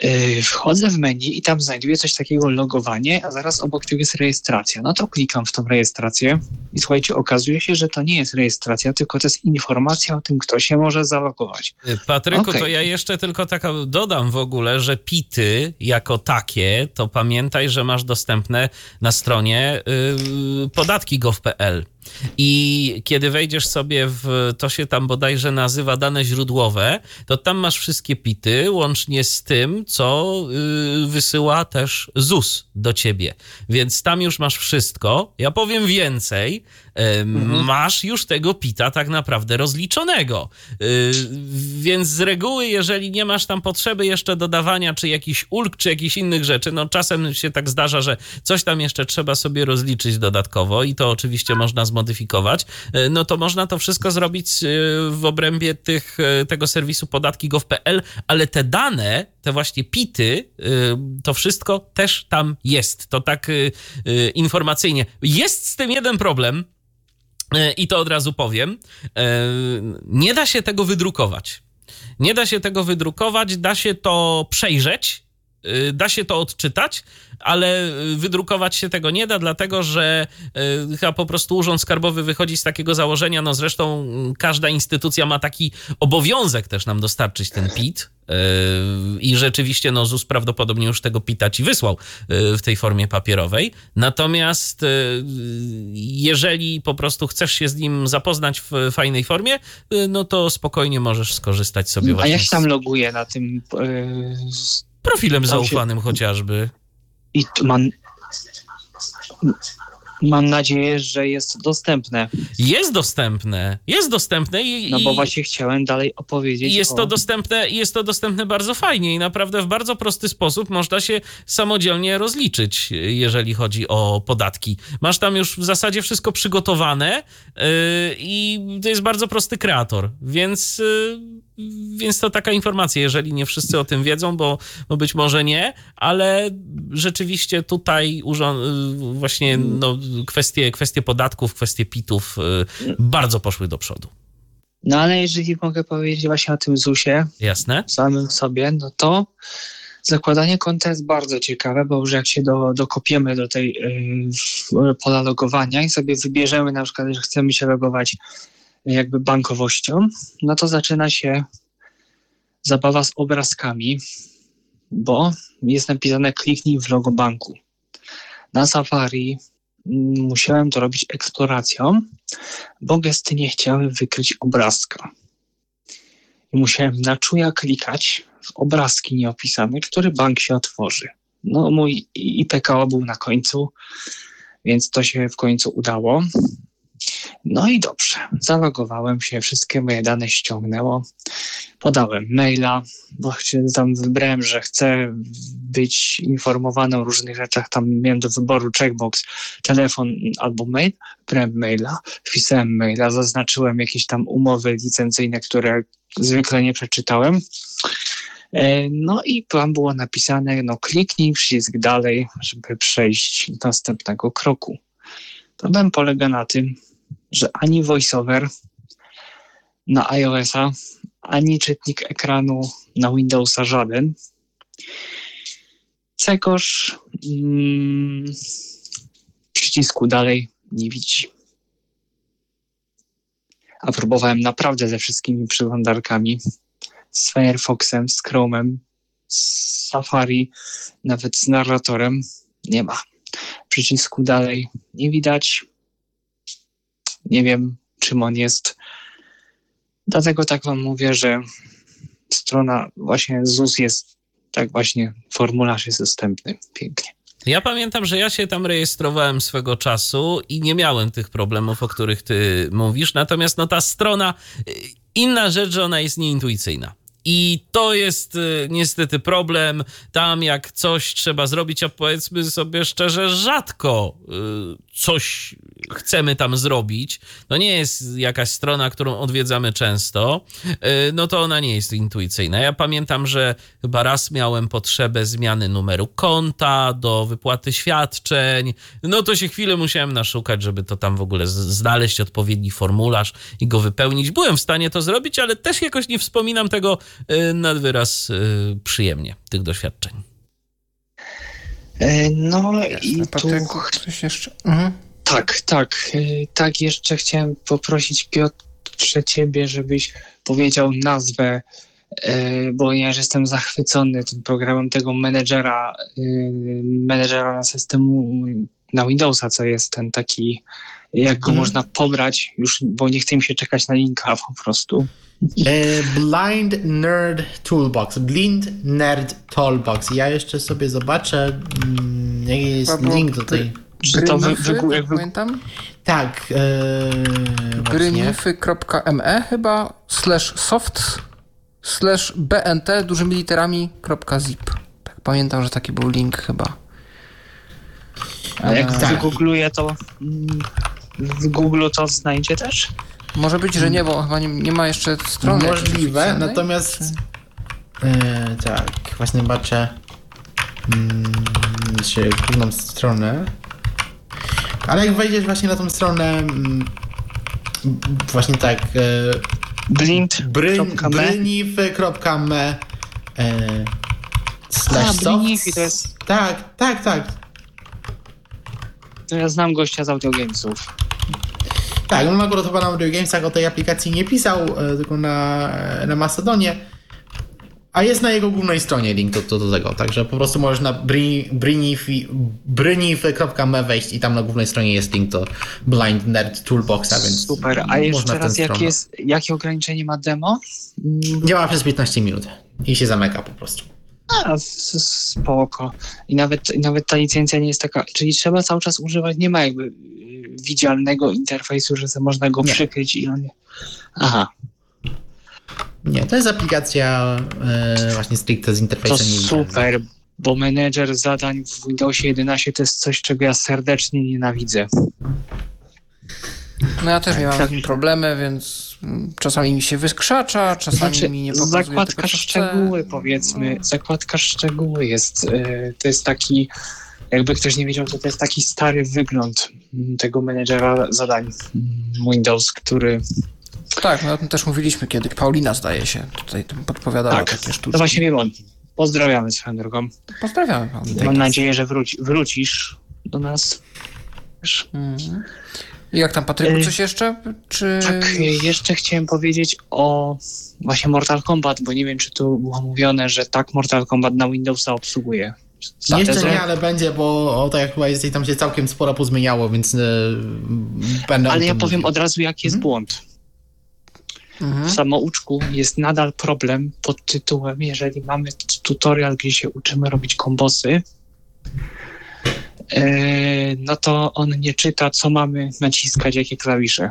Yy, wchodzę w menu i tam znajduję coś takiego logowanie, a zaraz obok tego jest rejestracja. No to klikam w tą rejestrację i słuchajcie, okazuje się, że to nie jest rejestracja, tylko to jest informacja o tym, kto się może zalogować. Patryku, Okay. To ja jeszcze tylko tak dodam w ogóle, że pity jako takie, to pamiętaj, że masz dostępne na stronie yy, podatki kropka gov kropka pl. I kiedy wejdziesz sobie w, to się tam bodajże nazywa dane źródłowe, to tam masz wszystkie pity, łącznie z tym, co yy, wysyła też Z U S do ciebie. Więc tam już masz wszystko. Ja powiem więcej, yy, mhm. masz już tego pita tak naprawdę rozliczonego. Yy, więc z reguły, jeżeli nie masz tam potrzeby jeszcze dodawania, czy jakichś ulg, czy jakichś innych rzeczy, no czasem się tak zdarza, że coś tam jeszcze trzeba sobie rozliczyć dodatkowo i to oczywiście można zmodyfikować, no to można to wszystko zrobić w obrębie tych, tego serwisu podatki kropka gov kropka pl, ale te dane, te właśnie pity, to wszystko też tam jest. To tak informacyjnie. Jest z tym jeden problem i to od razu powiem. Nie da się tego wydrukować. Nie da się tego wydrukować, da się to przejrzeć, da się to odczytać, ale wydrukować się tego nie da, dlatego że y, chyba po prostu Urząd Skarbowy wychodzi z takiego założenia, no zresztą każda instytucja ma taki obowiązek też nam dostarczyć ten pit y, i rzeczywiście no Z U S prawdopodobnie już tego pita ci wysłał y, w tej formie papierowej, natomiast y, jeżeli po prostu chcesz się z nim zapoznać w fajnej formie, y, no to spokojnie możesz skorzystać sobie właśnie. A ja się tam loguję na tym... Yy... Profilem zaufanym się... chociażby. I mam, mam nadzieję, że jest dostępne. Jest dostępne, jest dostępne i... No bo właśnie chciałem dalej opowiedzieć. I jest o... to dostępne, jest to dostępne bardzo fajnie i naprawdę w bardzo prosty sposób można się samodzielnie rozliczyć, jeżeli chodzi o podatki. Masz tam już w zasadzie wszystko przygotowane yy, i to jest bardzo prosty kreator, więc... Yy, Więc to taka informacja, jeżeli nie wszyscy o tym wiedzą, bo, bo być może nie, ale rzeczywiście tutaj urząd, właśnie no, kwestie, kwestie podatków, kwestie pitów bardzo poszły do przodu. No ale jeżeli mogę powiedzieć właśnie o tym Z U S-ie, jasne, samym sobie, no to zakładanie konta jest bardzo ciekawe, bo już jak się do, dokopiemy do tej yy, pola logowania i sobie wybierzemy na przykład, że chcemy się logować jakby bankowością, no to zaczyna się zabawa z obrazkami, bo jest napisane kliknij w logo banku. Na Safari musiałem to robić eksploracją, bo gesty nie chciały wykryć obrazka. I musiałem na czuja klikać w obrazki nieopisane, który bank się otworzy. No mój I P K O był na końcu, więc to się w końcu udało. No i dobrze, zalogowałem się, wszystkie moje dane ściągnęło, podałem maila, bo tam wybrałem, że chcę być informowany o różnych rzeczach, tam miałem do wyboru checkbox, telefon albo mail, wybrałem maila, wpisałem maila, zaznaczyłem jakieś tam umowy licencyjne, które zwykle nie przeczytałem. No i tam było napisane, no kliknij przycisk dalej, żeby przejść do następnego kroku. Problem polega na tym, że ani VoiceOver na iOS-a, ani czytnik ekranu na Windowsa żaden cegoż mm, przycisku dalej nie widzi. A próbowałem naprawdę ze wszystkimi przeglądarkami, z Firefoxem, z Chromem, z Safari, nawet z narratorem, nie ma. Przycisku dalej nie widać. Nie wiem, czym on jest. Dlatego tak wam mówię, że strona właśnie Z U S jest, tak właśnie, formularz jest dostępny. Pięknie. Ja pamiętam, że ja się tam rejestrowałem swego czasu i nie miałem tych problemów, o których ty mówisz. Natomiast no ta strona, inna rzecz, że ona jest nieintuicyjna. I to jest y, niestety problem. Tam jak coś trzeba zrobić, a powiedzmy sobie szczerze, rzadko y, coś chcemy tam zrobić, to nie jest jakaś strona, którą odwiedzamy często, no to ona nie jest intuicyjna. Ja pamiętam, że chyba raz miałem potrzebę zmiany numeru konta do wypłaty świadczeń, no to się chwilę musiałem naszukać, żeby to tam w ogóle znaleźć odpowiedni formularz i go wypełnić. Byłem w stanie to zrobić, ale też jakoś nie wspominam tego nad wyraz przyjemnie, tych doświadczeń. No Jasne, i tu... Patryku, coś jeszcze? Mhm. Tak, tak. Tak, jeszcze chciałem poprosić Piotrze ciebie, żebyś powiedział nazwę, ponieważ jestem zachwycony tym programem tego menedżera, menedżera na systemu na Windowsa, co jest ten taki, jak go Mhm. można pobrać, już, bo nie chce mi się czekać na linka po prostu. E, Blind Nerd Toolbox. Blind Nerd Toolbox. Ja jeszcze sobie zobaczę, mm, jaki jest Chyba było link do tej... Że to wy, Brynify, wy, tak wy, pamiętam? Tak, e, właśnie. brynify kropka me chyba slash soft slash bnt dużymi literami kropka zip. Tak pamiętam, że taki był link chyba. A jak tak. wygoogluję, to mm, w Google to znajdzie też? Może być, że nie, bo chyba nie, nie ma jeszcze strony. jakiejś Możliwe, oficjalnej, natomiast czy- e, tak, właśnie zobaczę mm, czy główną stronę. Ale jak wejdziesz właśnie na tą stronę mm, właśnie tak e, Blind. bryn, Kropka me. brynify kropka me e, slash A, soft. Brynify to jest... Tak, tak, tak. To ja znam gościa z Audio Gamesów. Tak, on akurat chyba na Audio Gamesach o tej aplikacji nie pisał, e, tylko na, na Mastodonie. A jest na jego głównej stronie link do, do, do tego, także po prostu możesz na brynify kropka me wejść i tam na głównej stronie jest link do Blind Nerd Toolboxa, więc Super. A można jeszcze w tę raz, jakie, stronę. jest, jakie ograniczenie ma demo? Mm, Działa przez piętnaście minut i się zamyka po prostu. A, s- spoko. I nawet, i nawet ta licencja nie jest taka, czyli trzeba cały czas używać, nie ma jakby y, widzialnego interfejsu, że sobie można go Nie. przykryć i on nie... Aha, Nie, to jest aplikacja e, właśnie stricte z to interfejsem niewidzialnym. super, bo menedżer zadań w Windowsie jedenaście to jest coś, czego ja serdecznie nienawidzę. No ja też miałem Tak. z nim problemy, więc mm, czasami mi się wykrzacza, czasami Znaczy, mi nie pokazuje zakładka tego, co szczegóły, chcę. powiedzmy, No. zakładka szczegóły jest, y, to jest taki, jakby ktoś nie wiedział, to to jest taki stary wygląd mm, tego menedżera zadań mm, Windows, który, Tak, my o tym też mówiliśmy kiedy. Paulina zdaje się tutaj tam podpowiadała tak, takie to sztuczki. właśnie wiem on. Pozdrawiamy swoją drogą. Pozdrawiamy Paulinę. Mam nadzieję, że wróci, wrócisz do nas. Wiesz. Mhm. I jak tam, Patryku, Y, coś jeszcze? Czy... Tak, y, jeszcze chciałem powiedzieć o właśnie Mortal Kombat, bo nie wiem, czy tu było mówione, że tak Mortal Kombat na Windowsa obsługuje. Za Jeszcze tezę- nie, ale będzie, bo o, tak jak chyba jest, tam się całkiem sporo pozmieniało, więc e, będę o Ale ja tym powiem mówił. od razu, jaki jest Mhm. błąd. Mhm. W samouczku jest nadal problem pod tytułem, jeżeli mamy tutorial, gdzie się uczymy robić kombosy, yy, no to on nie czyta, co mamy naciskać, jakie klawisze.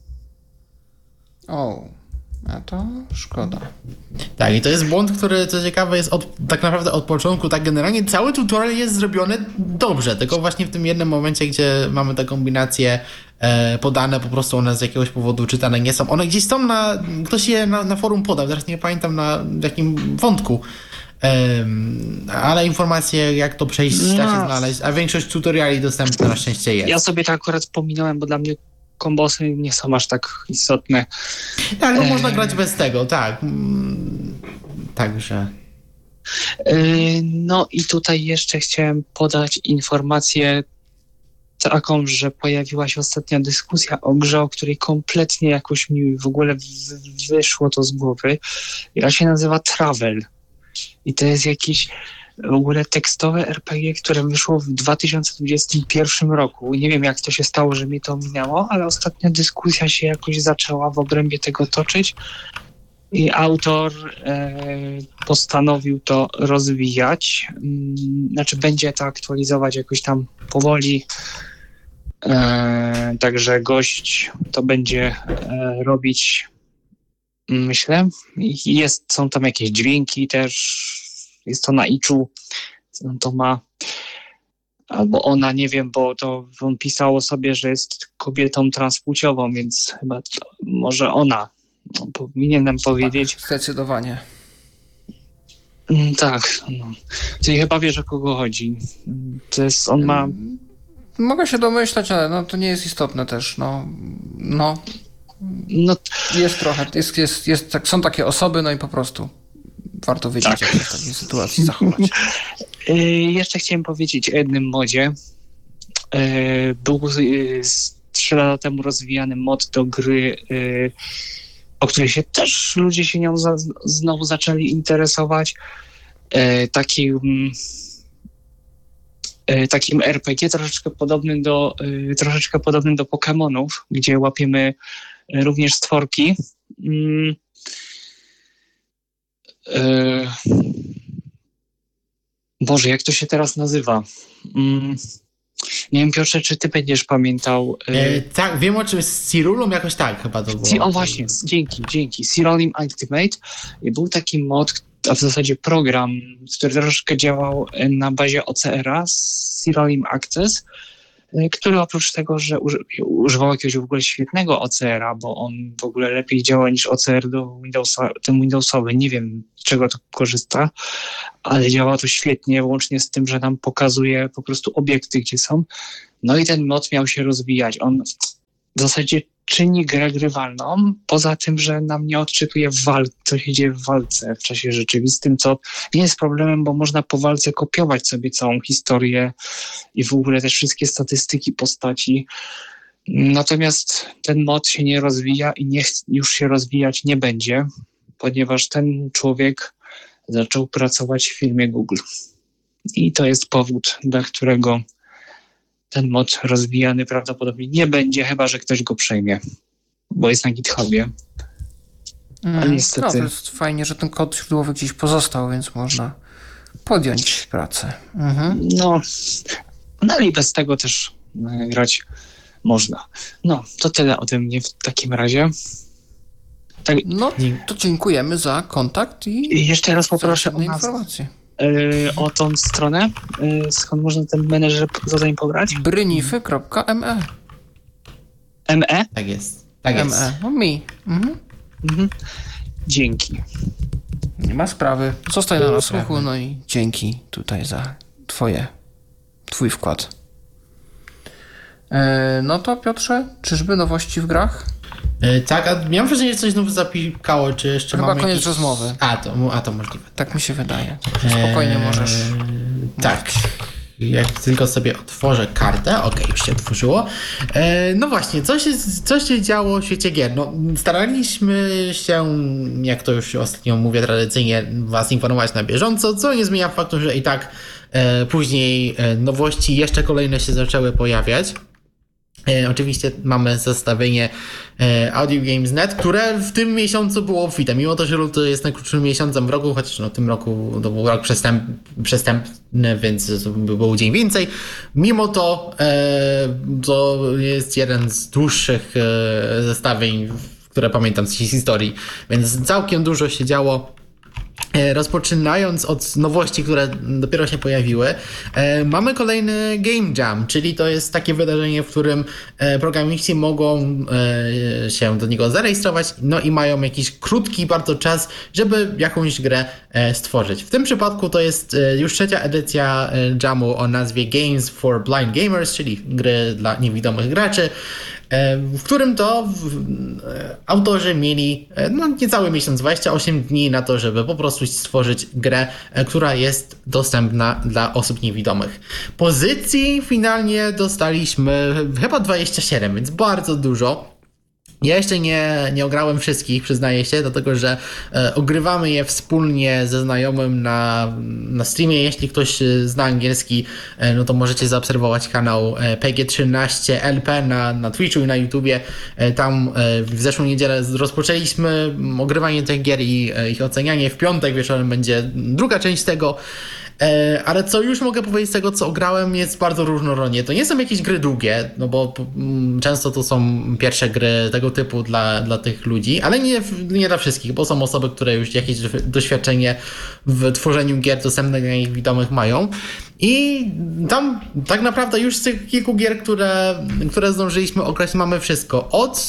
O, a to szkoda. Tak, i to jest błąd, który, co ciekawe, jest od, tak naprawdę od początku, tak generalnie cały tutorial jest zrobiony dobrze, tylko właśnie w tym jednym momencie, gdzie mamy te kombinacje e, podane, po prostu one z jakiegoś powodu czytane nie są. One gdzieś są na, ktoś je na, na forum podał, teraz nie pamiętam na jakim wątku, Em, ale informacje jak to przejść da się No. znaleźć, a większość tutoriali dostępna na szczęście jest. Ja sobie to akurat pominąłem, bo dla mnie kombosy nie są aż tak istotne. Tak, no Eee. można grać bez tego, tak. Mm, Także... Yy, No i tutaj jeszcze chciałem podać informację taką, że pojawiła się ostatnia dyskusja o grze, o której kompletnie jakoś mi w ogóle w- wyszło to z głowy. Gra się nazywa Travel. I to jest jakieś w ogóle tekstowe er pe gie, które wyszło w dwa tysiące dwudziestym pierwszym roku. Nie wiem, jak to się stało, że mi to ominęło, ale ostatnia dyskusja się jakoś zaczęła w obrębie tego toczyć i autor e, postanowił to rozwijać. Mm, Znaczy będzie to aktualizować jakoś tam powoli. E, także gość to będzie e, robić, myślę. I Jest, są tam jakieś dźwięki też. Jest to na iczu. On to ma. albo ona, nie wiem, bo to on pisał o sobie, że jest kobietą transpłciową, więc chyba to, może ona. No, powinienem powiedzieć. Zdecydowanie. Mm, tak. No. Czyli chyba wiesz, o kogo chodzi. To jest, on ma... Mogę się domyślać, ale no, to nie jest istotne też. No, no. No, jest trochę, jest, jest, jest, tak, są takie osoby, no i po prostu warto wiedzieć, tak. jak się w takiej sytuacji zachować. Yy, jeszcze chciałem powiedzieć o jednym modzie. Yy, był yy, trzy lata temu rozwijany mod do gry, yy, o której się też ludzie się nią za, znowu zaczęli interesować. Yy, taki, yy, takim er pe gie troszeczkę podobnym do, yy, troszeczkę podobnym do Pokémonów, gdzie łapiemy również stworki. Yy, yy, Boże, jak to się teraz nazywa? Mm, nie wiem, Piotrze, czy ty będziesz pamiętał? Y... E, tak, wiem o czym jest Cirulum, jakoś tak chyba to było. O właśnie, dzięki, dzięki. Cirulum Ultimate. I był taki mod, a w zasadzie program, który troszeczkę działał na bazie o ce er a, Cirulum Access, który oprócz tego, że uży, używał jakiegoś w ogóle świetnego o ce er a, bo on w ogóle lepiej działa niż o ce er do Windowsa, ten Windowsowy, nie wiem z czego to korzysta, ale działa to świetnie, łącznie z tym, że nam pokazuje po prostu obiekty, gdzie są. No i ten mod miał się rozwijać. On w zasadzie czyni grę grywalną, poza tym, że nam nie odczytuje walk, co się dzieje w walce w czasie rzeczywistym, co nie jest problemem, bo można po walce kopiować sobie całą historię i w ogóle też wszystkie statystyki postaci. Natomiast ten mod się nie rozwija i nie, już się rozwijać nie będzie, ponieważ ten człowiek zaczął pracować w firmie Google. I to jest powód, dla którego ten mod rozwijany prawdopodobnie nie będzie, chyba że ktoś go przejmie, bo jest na GitHubie. Mm, Ale niestety... No, to jest fajnie, że ten kod źródłowy gdzieś pozostał, więc można podjąć pracę. Mhm. No, no ale i bez tego też grać można. No, to tyle ode mnie w takim razie. Tak, no, to dziękujemy za kontakt i, i jeszcze raz poproszę o informacje. Yy, o tą stronę, yy, skąd można ten menedżer zadań pobrać? brynify kropka me me? Tak jest. Tak jest. me, no mi. Mhm. Mhm. Dzięki. Nie ma sprawy. Zostań na nasłuchu, no i dzięki tutaj za twoje, twój wkład. E, no to Piotrze, czyżby nowości w grach? E, tak, a miałem wrażenie, że coś znów zapikało, czy jeszcze Chyba mamy koniec jakiś... rozmowy. A to, a, to możliwe. Tak mi się wydaje. Spokojnie możesz. Eee, tak. Jak tylko sobie otworzę kartę, okej, okay, już się otworzyło. E, no właśnie, co się, co się działo w świecie gier? No, staraliśmy się, jak to już ostatnio mówię tradycyjnie, was informować na bieżąco, co nie zmienia faktu, że i tak e, później e, nowości jeszcze kolejne się zaczęły pojawiać. E, oczywiście mamy zestawienie e, Audio Games kropka net, które w tym miesiącu było obfite. Mimo to, że luty jest najkrótszym miesiącem w roku, chociaż no, w tym roku to był rok przestęp, przestępny, więc to był dzień więcej. Mimo to e, to jest jeden z dłuższych e, zestawień, które pamiętam z historii, więc całkiem dużo się działo. Rozpoczynając od nowości, które dopiero się pojawiły, mamy kolejny Game Jam, czyli to jest takie wydarzenie, w którym programiści mogą się do niego zarejestrować, no i mają jakiś krótki bardzo czas, żeby jakąś grę stworzyć. W tym przypadku to jest już trzecia edycja Jamu o nazwie Games for Blind Gamers, czyli gry dla niewidomych graczy, w którym to autorzy mieli no, niecały miesiąc, dwadzieścia osiem dni na to, żeby po prostu stworzyć grę, która jest dostępna dla osób niewidomych. Pozycji finalnie dostaliśmy chyba dwadzieścia siedem, więc bardzo dużo. Ja jeszcze nie, nie ograłem wszystkich, przyznaję się, dlatego że e, ogrywamy je wspólnie ze znajomym na, na streamie. Jeśli ktoś zna angielski, e, no to możecie zaobserwować kanał e, P G trzynaście L P na, na Twitchu i na YouTubie. E, tam e, w zeszłą niedzielę rozpoczęliśmy ogrywanie tych gier i e, ich ocenianie. W piątek wieczorem będzie druga część tego. E, ale co już mogę powiedzieć z tego, co grałem, jest bardzo różnorodnie. To nie są jakieś gry długie, no bo mm, często to są pierwsze gry tego typu dla, dla tych ludzi, ale nie, nie dla wszystkich, bo są osoby, które już jakieś doświadczenie w tworzeniu gier dostępnych dla nich widomych mają. I tam tak naprawdę już z tych kilku gier, które, które zdążyliśmy ograć, mamy wszystko. Od,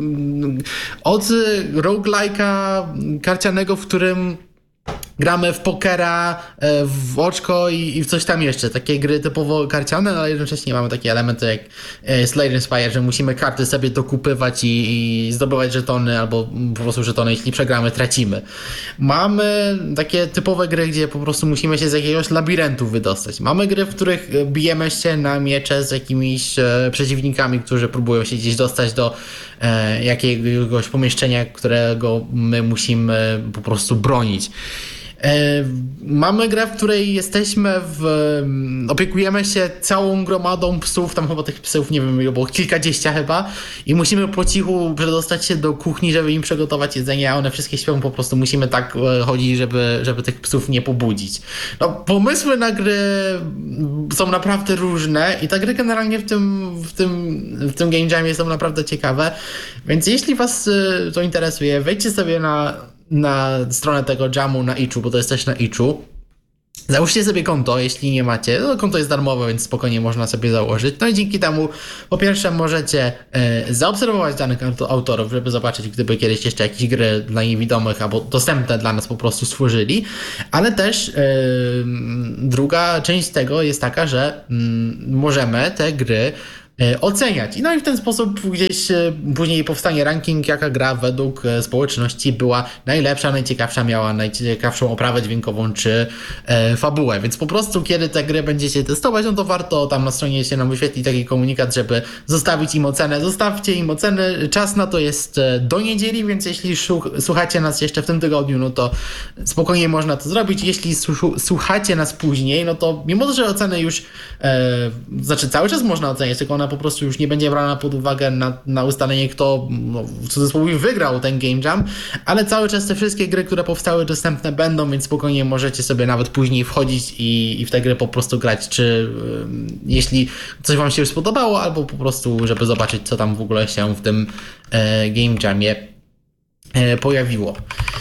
od roguelike'a karcianego, w którym gramy w pokera, w oczko i, i w coś tam jeszcze. Takie gry typowo karciane, ale jednocześnie mamy takie elementy jak Slay Spire, że musimy karty sobie dokupywać i, i zdobywać żetony, albo po prostu żetony, jeśli przegramy, tracimy. Mamy takie typowe gry, gdzie po prostu musimy się z jakiegoś labiryntu wydostać. Mamy gry, w których bijemy się na miecze z jakimiś e, przeciwnikami, którzy próbują się gdzieś dostać do e, jakiegoś pomieszczenia, którego my musimy po prostu bronić. E, mamy grę, w której jesteśmy w... opiekujemy się całą gromadą psów, tam chyba tych psów, nie wiem, było kilkadziesiąt chyba i musimy po cichu przedostać się do kuchni, żeby im przygotować jedzenie, a one wszystkie śpią, po prostu musimy tak chodzić, żeby, żeby tych psów nie pobudzić. No, pomysły na gry są naprawdę różne i te gry generalnie w tym, w tym, w tym game jamie są naprawdę ciekawe, więc jeśli was to interesuje, wejdźcie sobie na na stronę tego jamu na Itchu, bo to jest też na Itchu. Załóżcie sobie konto, jeśli nie macie. No, konto jest darmowe, więc spokojnie można sobie założyć. No i dzięki temu po pierwsze możecie e, zaobserwować danych autorów, żeby zobaczyć, gdyby kiedyś jeszcze jakieś gry dla niewidomych albo dostępne dla nas po prostu stworzyli. Ale też e, druga część tego jest taka, że m, możemy te gry oceniać. I no i w ten sposób gdzieś później powstanie ranking, jaka gra według społeczności była najlepsza, najciekawsza, miała najciekawszą oprawę dźwiękową czy e, fabułę. Więc po prostu kiedy te gry będziecie testować, no to warto tam na stronie się nam wyświetlić taki komunikat, żeby zostawić im ocenę. Zostawcie im ocenę. Czas na to jest do niedzieli, więc jeśli słuchacie nas jeszcze w tym tygodniu, no to spokojnie można to zrobić. Jeśli słuchacie nas później, no to mimo, że oceny już e, znaczy cały czas można oceniać, tylko ona po prostu już nie będzie brana pod uwagę na, na ustalenie, kto no, w cudzysłowie wygrał ten game jam, ale cały czas te wszystkie gry, które powstały, dostępne będą, więc spokojnie możecie sobie nawet później wchodzić i, i w te gry po prostu grać, czy y, jeśli coś wam się już spodobało, albo po prostu, żeby zobaczyć, co tam w ogóle się w tym e, game jamie e, pojawiło.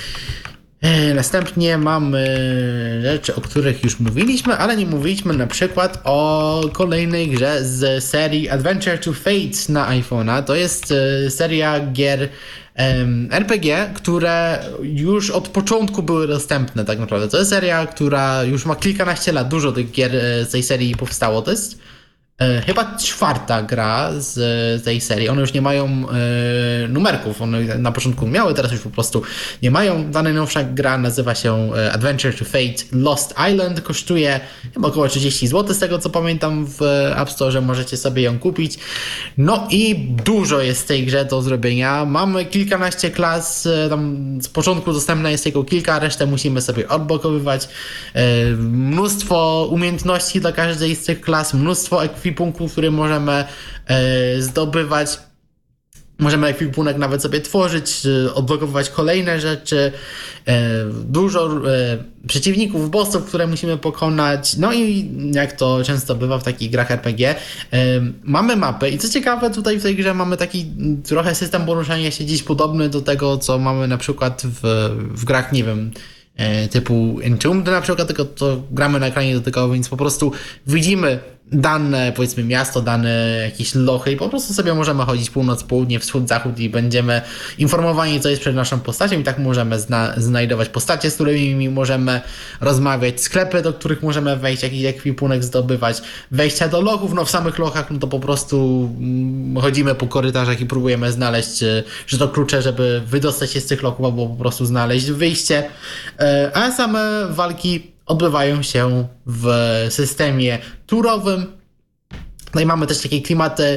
Następnie mamy rzeczy, o których już mówiliśmy, ale nie mówiliśmy na przykład o kolejnej grze z serii Adventure to Fate na iPhone'a. To jest seria gier R P G, które już od początku były dostępne tak naprawdę. To jest seria, która już ma kilkanaście lat, dużo tych gier z tej serii powstało. To jest E, chyba czwarta gra z, z tej serii. One już nie mają e, numerków. One na początku miały, teraz już po prostu nie mają. Ta najnowsza gra nazywa się Adventure to Fate Lost Island. Kosztuje chyba około trzydzieści złotych z tego co pamiętam w App Store. Możecie sobie ją kupić. No i dużo jest w tej grze do zrobienia. Mamy kilkanaście klas. Tam z początku dostępne jest tylko kilka, resztę musimy sobie odblokowywać. E, mnóstwo umiejętności dla każdej z tych klas. Mnóstwo ekwipunków, które możemy e, zdobywać. Możemy ekwipunek nawet sobie tworzyć, odblokowywać kolejne rzeczy. E, dużo e, przeciwników, bossów, które musimy pokonać. No i jak to często bywa w takich grach R P G, e, mamy mapy. I co ciekawe, tutaj w tej grze mamy taki trochę system poruszania się dziś podobny do tego, co mamy na przykład w, w grach, nie wiem, typu Entombed na przykład, tylko to gramy na ekranie dotykowym, więc po prostu widzimy dane, powiedzmy miasto, dane jakieś lochy i po prostu sobie możemy chodzić północ, południe, wschód, zachód i będziemy informowani, co jest przed naszą postacią i tak możemy zna- znajdować postacie, z którymi możemy rozmawiać, sklepy, do których możemy wejść, jakiś ekwipunek zdobywać, wejścia do lochów, no w samych lochach no to po prostu chodzimy po korytarzach i próbujemy znaleźć, że to klucze, żeby wydostać się z tych lochów albo po prostu znaleźć wyjście, a same walki odbywają się w systemie turowym. No i mamy też takie klimaty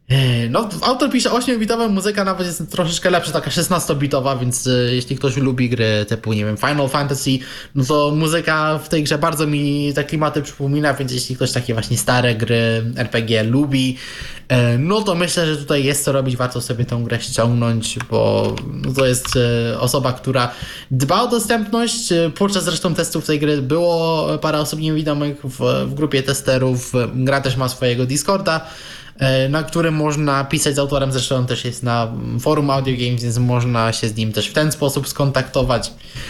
No, autor pisze ośmiobitowa, muzyka nawet jest troszeczkę lepsza, taka szesnastobitowa, więc y, jeśli ktoś lubi gry typu, nie wiem, Final Fantasy, no to muzyka w tej grze bardzo mi te klimaty przypomina, więc jeśli ktoś takie właśnie stare gry R P G lubi, y, no to myślę, że tutaj jest co robić, warto sobie tą grę ściągnąć, bo no, to jest y, osoba, która dba o dostępność. Podczas zresztą testów tej gry było parę osób niewidomych w, w grupie testerów, gra też ma swojego Discorda, na którym można pisać z autorem, zresztą on też jest na forum Audio Games, więc można się z nim też w ten sposób skontaktować.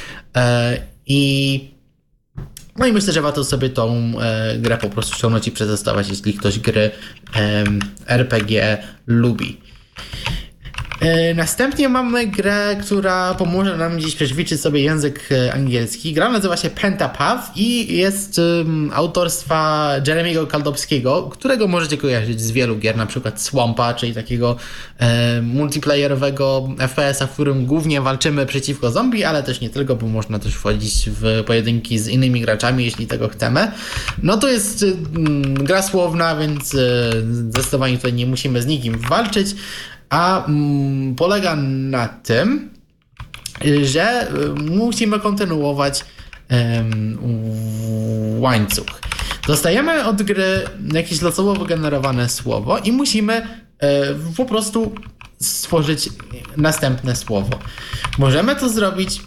I no i myślę, że warto sobie tą grę po prostu ściągnąć i przetestować, jeśli ktoś gry R P G lubi. Następnie mamy grę, która pomoże nam dziś przećwiczyć sobie język angielski. Gra nazywa się Pentapath i jest um, autorstwa Jeremiego Kaldowskiego, którego możecie kojarzyć z wielu gier, na przykład Swampa, czyli takiego e, multiplayerowego F P S a, w którym głównie walczymy przeciwko zombie, ale też nie tylko, bo można też wchodzić w pojedynki z innymi graczami, jeśli tego chcemy. No to jest mm, gra słowna, więc e, zdecydowanie tutaj nie musimy z nikim walczyć. A mm, polega na tym, że musimy kontynuować um, łańcuch. Dostajemy od gry jakieś losowo wygenerowane słowo i musimy e, po prostu stworzyć następne słowo. Możemy to zrobić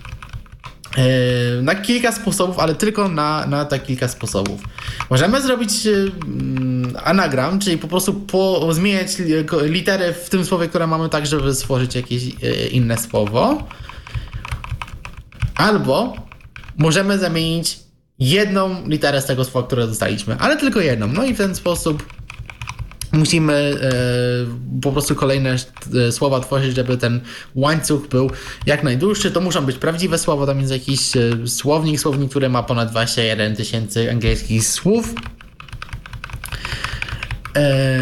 na kilka sposobów, ale tylko na, na te kilka sposobów. Możemy zrobić anagram, czyli po prostu po, zmieniać litery w tym słowie, które mamy, tak żeby stworzyć jakieś inne słowo. Albo możemy zamienić jedną literę z tego słowa, które dostaliśmy, ale tylko jedną. No i w ten sposób musimy e, po prostu kolejne e, słowa tworzyć, żeby ten łańcuch był jak najdłuższy. To muszą być prawdziwe słowa, tam jest jakiś e, słownik, słownik, który ma ponad dwadzieścia jeden tysięcy angielskich słów. E,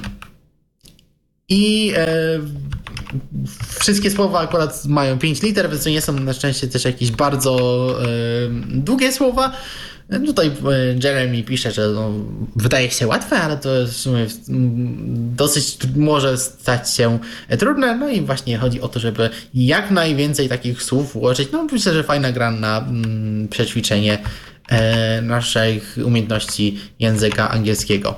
I e, wszystkie słowa akurat mają pięć liter, więc to nie są na szczęście też jakieś bardzo e, długie słowa. Tutaj Jeremy pisze, że no, wydaje się łatwe, ale to w sumie dosyć może stać się trudne. No i właśnie chodzi o to, żeby jak najwięcej takich słów ułożyć. No myślę, że fajna gra na mm, przećwiczenie e, naszych umiejętności języka angielskiego.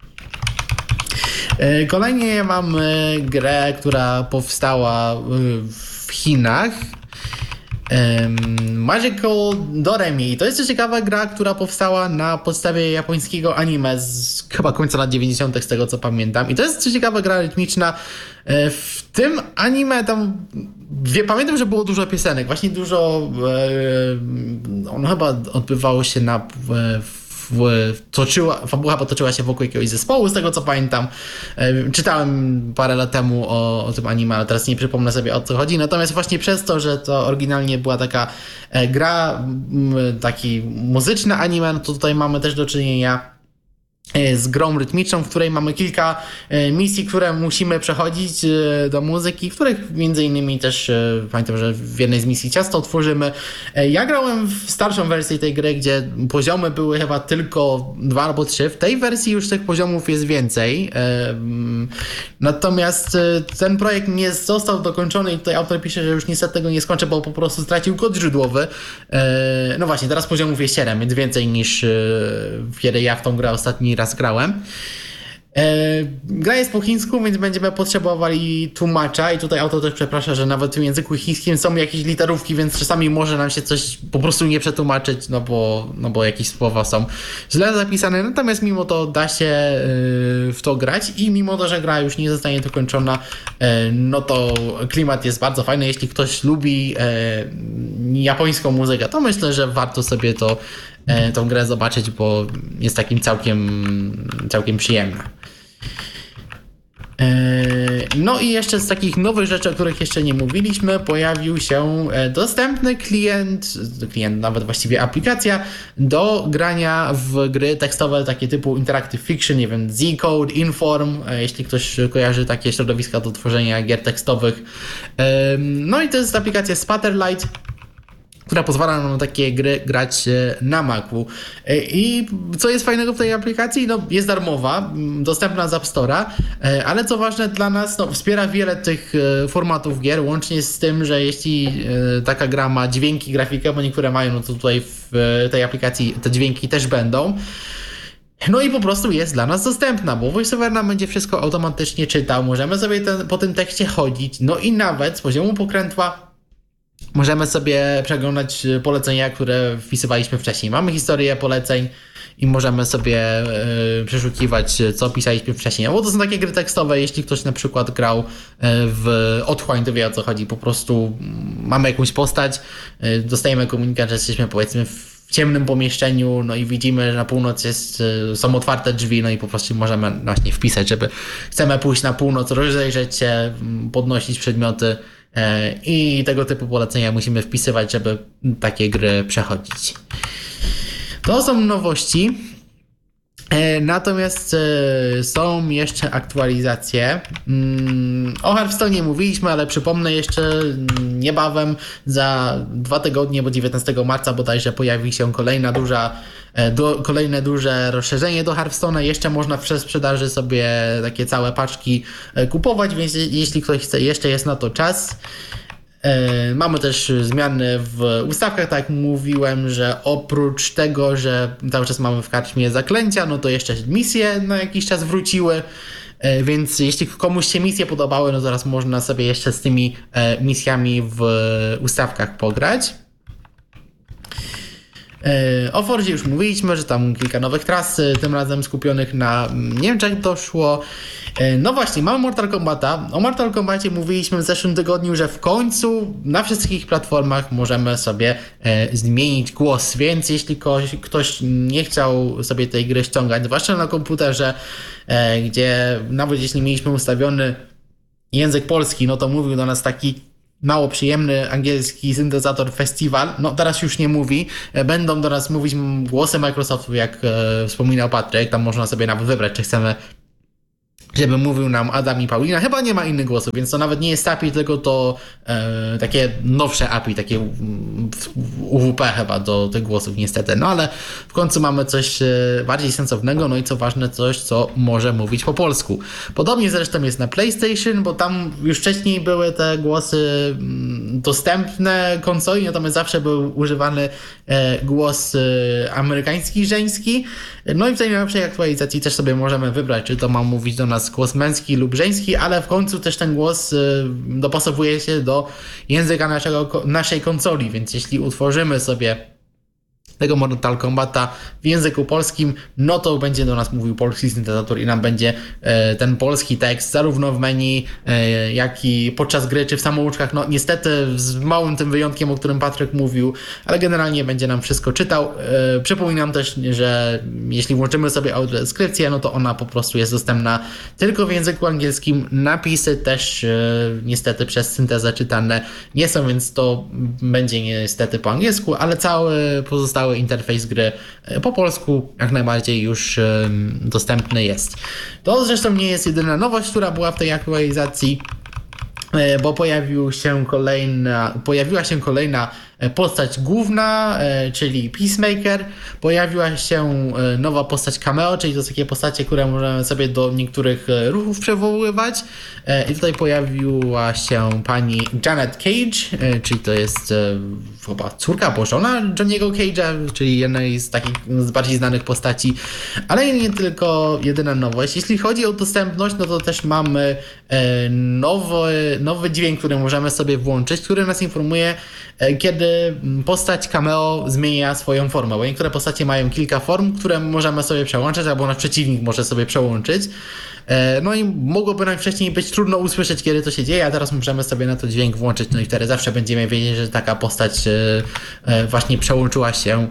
E, kolejnie mamy grę, która powstała w Chinach. Magical Doremi. To jest też ciekawa gra, która powstała na podstawie japońskiego anime z chyba końca lat dziewięćdziesiątych, z tego co pamiętam. I to jest też ciekawa gra rytmiczna. W tym anime tam wie, pamiętam, że było dużo piosenek. Właśnie dużo e, ono chyba odbywało się na w, w, toczyła, fabuła potoczyła się wokół jakiegoś zespołu, z tego co pamiętam. E, czytałem parę lat temu o, o tym anime, ale teraz nie przypomnę sobie, o co chodzi. Natomiast właśnie przez to, że to oryginalnie była taka e, gra, m, taki muzyczny anime, no to tutaj mamy też do czynienia z grą rytmiczną, w której mamy kilka misji, które musimy przechodzić do muzyki, w których między innymi też pamiętam, że w jednej z misji ciasto tworzymy. Ja grałem w starszą wersję tej gry, gdzie poziomy były chyba tylko dwa albo trzy. W tej wersji już tych poziomów jest więcej. Natomiast ten projekt nie został dokończony i tutaj autor pisze, że już niestety tego nie skończę, bo po prostu stracił kod źródłowy. No właśnie, teraz poziomów jest siedem, więc więcej niż kiedy ja w tą grę ostatni raz grałem. E, gra jest po chińsku, więc będziemy potrzebowali tłumacza i tutaj autor też przeprasza, że nawet w języku chińskim są jakieś literówki, więc czasami może nam się coś po prostu nie przetłumaczyć, no bo, no bo jakieś słowa są źle zapisane, natomiast mimo to da się e, w to grać i mimo to, że gra już nie zostanie dokończona, e, no to klimat jest bardzo fajny. Jeśli ktoś lubi e, japońską muzykę, to myślę, że warto sobie to tą grę zobaczyć, bo jest takim całkiem, całkiem przyjemna. No i jeszcze z takich nowych rzeczy, o których jeszcze nie mówiliśmy, pojawił się dostępny klient, klient nawet właściwie aplikacja do grania w gry tekstowe takie typu Interactive Fiction, nie wiem, Z-Code, Inform, jeśli ktoś kojarzy takie środowiska do tworzenia gier tekstowych. No i to jest aplikacja Spatterlight, która pozwala nam na takie gry grać na Macu. I co jest fajnego w tej aplikacji? No, jest darmowa, dostępna z App Store'a, ale co ważne dla nas, no, wspiera wiele tych formatów gier, łącznie z tym, że jeśli taka gra ma dźwięki, grafikę, bo niektóre mają, no to tutaj w tej aplikacji te dźwięki też będą. No i po prostu jest dla nas dostępna, bo VoiceOver nam będzie wszystko automatycznie czytał, możemy sobie ten, po tym tekście chodzić, no i nawet z poziomu pokrętła możemy sobie przeglądać polecenia, które wpisywaliśmy wcześniej. Mamy historię poleceń i możemy sobie y, przeszukiwać, co pisaliśmy wcześniej. Bo to są takie gry tekstowe, jeśli ktoś na przykład grał w Otchłań, to wie, o co chodzi. Po prostu mamy jakąś postać, y, dostajemy komunikat, że jesteśmy, powiedzmy, w ciemnym pomieszczeniu, no i widzimy, że na północ jest, są otwarte drzwi, no i po prostu możemy właśnie wpisać, żeby chcemy pójść na północ, rozejrzeć się, podnosić przedmioty i tego typu polecenia musimy wpisywać, żeby takie gry przechodzić. To są nowości. Natomiast są jeszcze aktualizacje. O Hearthstone'ie mówiliśmy, ale przypomnę jeszcze, niebawem za dwa tygodnie, bo dziewiętnastego marca bodajże pojawi się kolejna duża, do, kolejne duże rozszerzenie do Hearthstone'a. Jeszcze można w przedsprzedaży sobie takie całe paczki kupować, więc jeśli ktoś chce, jeszcze jest na to czas. Mamy też zmiany w ustawkach, tak jak mówiłem, że oprócz tego, że cały czas mamy w karczmie zaklęcia, no to jeszcze misje na jakiś czas wróciły, więc jeśli komuś się misje podobały, no zaraz można sobie jeszcze z tymi misjami w ustawkach pograć. O Forzie już mówiliśmy, że tam kilka nowych tras, tym razem skupionych na Niemczech doszło. No właśnie, mamy Mortal Kombata. O Mortal Kombacie mówiliśmy w zeszłym tygodniu, że w końcu na wszystkich platformach możemy sobie zmienić głos, więc jeśli ktoś, ktoś nie chciał sobie tej gry ściągać, zwłaszcza na komputerze, gdzie nawet jeśli mieliśmy ustawiony język polski, no to mówił do nas taki mało przyjemny angielski syntezator Festival, no teraz już nie mówi, będą do nas mówić głosy Microsoftu, jak e, wspominał Patryk, tam można sobie nawet wybrać, czy chcemy, żeby mówił nam Adam i Paulina. Chyba nie ma innych głosów, więc to nawet nie jest A P I, tylko to e, takie nowsze A P I, takie U W P chyba do tych głosów niestety. No ale w końcu mamy coś e, bardziej sensownego, no i co ważne, coś, co może mówić po polsku. Podobnie zresztą jest na PlayStation, bo tam już wcześniej były te głosy m, dostępne konsoli, natomiast zawsze był używany e, głos e, amerykański, żeński. No i w tej najnowszej aktualizacji też sobie możemy wybrać, czy to ma mówić do nas głos męski lub żeński, ale w końcu też ten głos y, dopasowuje się do języka naszego, naszej konsoli, więc jeśli utworzymy sobie tego Mortal Kombata w języku polskim, no to będzie do nas mówił polski syntezator i nam będzie e, ten polski tekst zarówno w menu, e, jak i podczas gry, czy w samouczkach. No niestety z małym tym wyjątkiem, o którym Patryk mówił, ale generalnie będzie nam wszystko czytał. E, przypominam też, że jeśli włączymy sobie audiodeskrypcję, no to ona po prostu jest dostępna tylko w języku angielskim. Napisy też e, niestety przez syntezę czytane nie są, więc to będzie niestety po angielsku, ale cały pozostały interfejs gry po polsku jak najbardziej już um, dostępny jest. To zresztą nie jest jedyna nowość, która była w tej aktualizacji, bo pojawił się kolejna, pojawiła się kolejna postać główna, czyli Peacemaker. Pojawiła się nowa postać Cameo, czyli to są takie postacie, które możemy sobie do niektórych ruchów przywoływać. I tutaj pojawiła się pani Janet Cage, czyli to jest chyba córka, pożona Johnny'ego Cage'a, czyli jednej z takich z bardziej znanych postaci, ale nie tylko jedyna nowość. Jeśli chodzi o dostępność, no to też mamy nowy, nowy dźwięk, który możemy sobie włączyć, który nas informuje, kiedy postać Cameo zmienia swoją formę, bo niektóre postacie mają kilka form, które możemy sobie przełączyć, albo nasz przeciwnik może sobie przełączyć. No i mogłoby nam wcześniej być trudno usłyszeć, kiedy to się dzieje, a teraz możemy sobie na to dźwięk włączyć, no i wtedy zawsze będziemy wiedzieć, że taka postać właśnie przełączyła się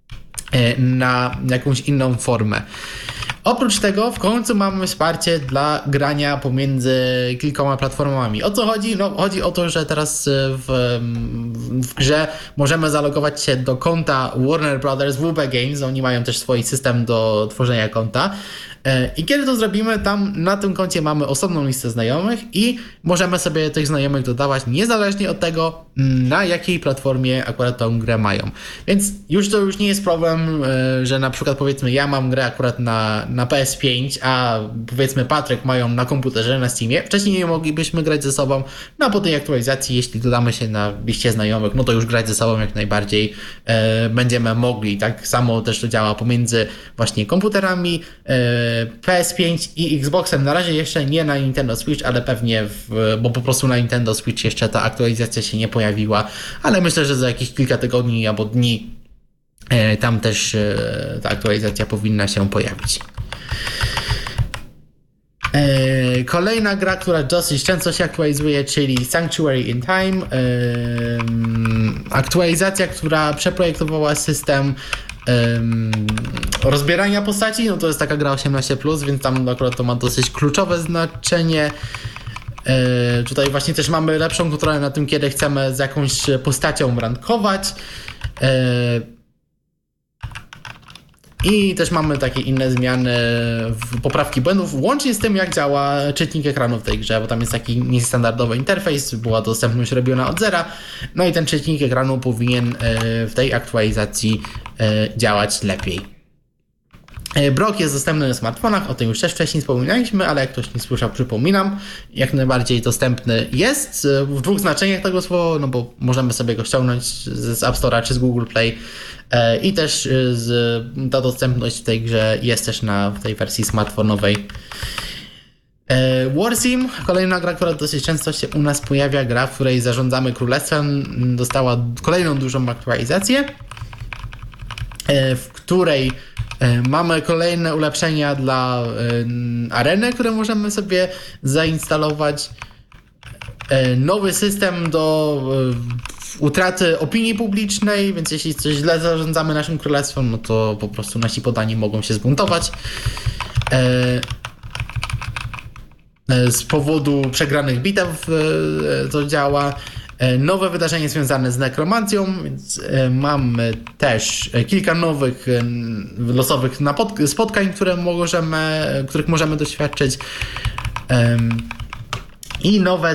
na jakąś inną formę. Oprócz tego w końcu mamy wsparcie dla grania pomiędzy kilkoma platformami. O co chodzi? No chodzi o to, że teraz w, w grze możemy zalogować się do konta Warner Brothers W B Games. Oni mają też swój system do tworzenia konta. I kiedy to zrobimy, tam na tym koncie mamy osobną listę znajomych i możemy sobie tych znajomych dodawać niezależnie od tego, na jakiej platformie akurat tą grę mają. Więc już to już nie jest problem, że na przykład powiedzmy ja mam grę akurat na, na P S pięć, a powiedzmy Patryk mają na komputerze, na Steamie. Wcześniej nie moglibyśmy grać ze sobą, no a po tej aktualizacji, jeśli dodamy się na liście znajomych, no to już grać ze sobą jak najbardziej e, będziemy mogli. Tak samo też to działa pomiędzy właśnie komputerami, e, P S pięć i Xboxem. Na razie jeszcze nie na Nintendo Switch, ale pewnie, w, bo po prostu na Nintendo Switch jeszcze ta aktualizacja się nie pojawiła, ale myślę, że za jakieś kilka tygodni albo dni e, tam też e, ta aktualizacja powinna się pojawić. E, kolejna gra, która dosyć często się aktualizuje, czyli Sanctuary in Time. E, aktualizacja, która przeprojektowała system Um, rozbierania postaci, no to jest taka gra osiemnaście plus, więc tam akurat to ma dosyć kluczowe znaczenie. E, tutaj właśnie też mamy lepszą kontrolę nad tym, kiedy chcemy z jakąś postacią rankować. E, I też mamy takie inne zmiany, poprawki błędów, łącznie z tym, jak działa czytnik ekranu w tej grze, bo tam jest taki niestandardowy interfejs, była dostępność robiona od zera, no i ten czytnik ekranu powinien w tej aktualizacji działać lepiej. Brok jest dostępny na smartfonach, o tym już też wcześniej wspominaliśmy, ale jak ktoś nie słyszał, przypominam, jak najbardziej dostępny jest w dwóch znaczeniach tego słowa, no bo możemy sobie go ściągnąć z App Store'a czy z Google Play i też z, ta dostępność w tej grze jest też na w tej wersji smartfonowej. Warsim, kolejna gra, która dosyć często się u nas pojawia, gra, w której zarządzamy królestwem, dostała kolejną dużą aktualizację, w której mamy kolejne ulepszenia dla areny, które możemy sobie zainstalować. Nowy system do utraty opinii publicznej, więc jeśli coś źle zarządzamy naszym królestwem, no to po prostu nasi podani mogą się zbuntować z powodu przegranych bitew. To działa. Nowe wydarzenie związane z nekromancją, więc mamy też kilka nowych losowych spotkań, które możemy, których możemy doświadczyć, i nowe